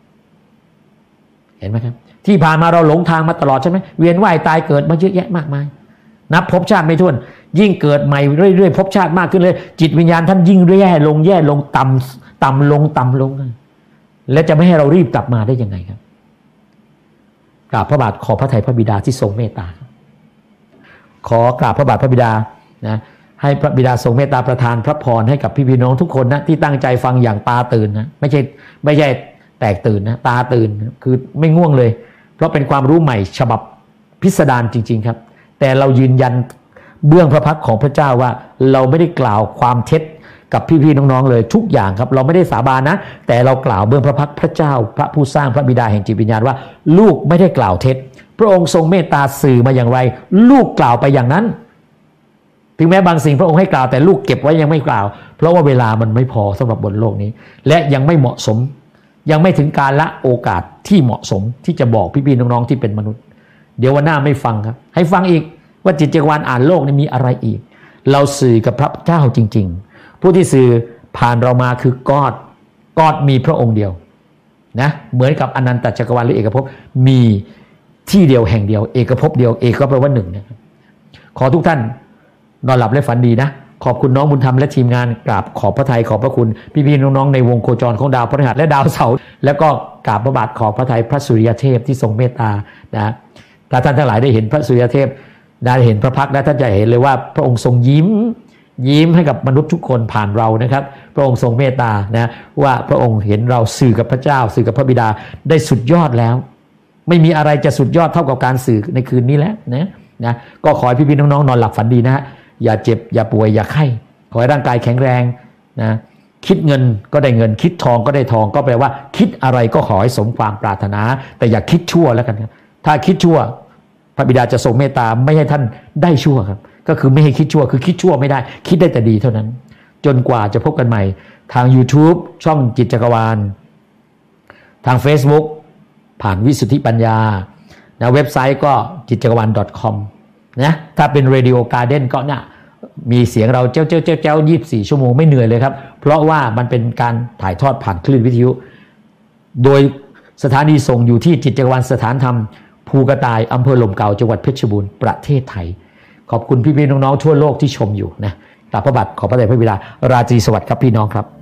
เห็นไหมครับที่ผ่านมาเราหลงทางมาตลอดใช่ไหมเวียนว่ายตายเกิดมาเยอะแยะมากมายนับภพชาติไม่ถ้วนยิ่งเกิดใหม่เรื่อยๆภพชาติมากขึ้นเลยจิตวิญญาณท่านยิ่งแย่ลงต่ำลงและจะไม่ให้เรารีบกลับมาได้ยังไงครับกราบพระบาทขอพระทัยพระบิดาที่ทรงเมตตาขอกราบพระบาทพระบิดานะให้พระบิดาทรงเมตตาประทานพระพรให้กับพี่น้องทุกคนนะที่ตั้งใจฟังอย่างตาตื่นนะไม่ใช่แตกตื่นนะตาตื่นคือไม่ง่วงเลยเพราะเป็นความรู้ใหม่ฉบับพิสดารจริงๆครับแต่เรายืนยันเบื้องพระพักตร์ของพระเจ้าว่าเราไม่ได้กล่าวความเท็จกับพี่ๆน้องๆเลยทุกอย่างครับเราไม่ได้สาบานนะแต่เรากล่าวเบื้องพระพักตร์พระเจ้าพระผู้สร้างพระบิดาแห่งจิตวิญญาณว่าลูกไม่ได้กล่าวเท็จพระองค์ทรงเมตตาสื่อมาอย่างไรลูกกล่าวไปอย่างนั้นถึงแม้บางสิ่งพระองค์ให้กล่าวแต่ลูกเก็บไว้ยังไม่กล่าวเพราะว่าเวลามันไม่พอสำหรับบนโลกนี้และยังไม่เหมาะสมยังไม่ถึงกาลโอกาสที่เหมาะสมที่จะบอกพี่ๆน้องๆที่เป็นมนุษย์เดี๋ยววันหน้าไม่ฟังครับให้ฟังอีกว่าจิตจักรวาลอ่านโลกนี้มีอะไรอีกเราสื่อกับพระเจ้าจริงๆผู้ที่สื่อผ่านเรามาคือกอดมีพระองค์เดียวนะเหมือนกับอนันตจักรวาลหรือเอกภพมีที่เดียวแห่งเดียวเอกภพเดียวเอกก็แปลว่าหนึ่งนะครับขอทุกท่านนอนหลับและฝันดีนะขอบคุณน้องบุญธรรมและทีมงานกราบขอบพระทัยขอบพระคุณพี่ๆน้องๆในวงโคจรของดาวพฤหัสและดาวเสาร์แล้วก็กราบพระบาทขอบพระทัยพระสุริยเทพที่ทรงเมตตานะถ้าท่านทั้งหลายได้เห็นพระสุริยเทพได้เห็นพระพักตร์แล้วท่านจะเห็นเลยว่าพระองค์ทรงยิ้มให้กับมนุษย์ทุกคนผ่านเรานะครับพระองค์ทรงเมตตานะว่าพระองค์เห็นเราสื่อกับพระเจ้าสื่อกับพระบิดาได้สุดยอดแล้วไม่มีอะไรจะสุดยอดเท่ากับการสื่อในคืนนี้แล้วนะก็ขอให้พี่ๆน้องๆนอนหลับฝันดีนะฮะอย่าเจ็บอย่าป่วยอย่าไข้ขอให้ร่างกายแข็งแรงนะคิดเงินก็ได้เงินคิดทองก็ได้ทองก็แปลว่าคิดอะไรก็ขอให้สมความปรารถนาแต่อย่าคิดชั่วแล้วกันครับถ้าคิดชั่วพระบิดาจะทรงเมตตาไม่ให้ท่านได้ชั่วครับก็คือไม่ให้คิดชั่วคือคิดชั่วไม่ได้คิดได้แต่ดีเท่านั้นจนกว่าจะพบกันใหม่ทาง YouTube ช่องจิตจักรวาลทาง Facebook ผ่านวิสุทธิปัญญานะเว็บไซต์ก็จิตจักรวาล .com นะถ้าเป็น Radio Garden ก็เนี่ยมีเสียงเราเจ้า24ชั่วโมงไม่เหนื่อยเลยครับเพราะว่ามันเป็นการถ่ายทอดผ่านคลื่นวิทยุโดยสถานีส่งอยู่ที่จิตจักรวาลสถานธรรมภูกระต่ายอำเภอหล่มเก่าจังหวัดเพชรบูรณ์ประเทศไทยขอบคุณพี่ๆน้องๆทั่วโลกที่ชมอยู่นะกราบพระบาทขอพระทัยพระบิดาราตรีสวัสดิ์ครับพี่น้องครับ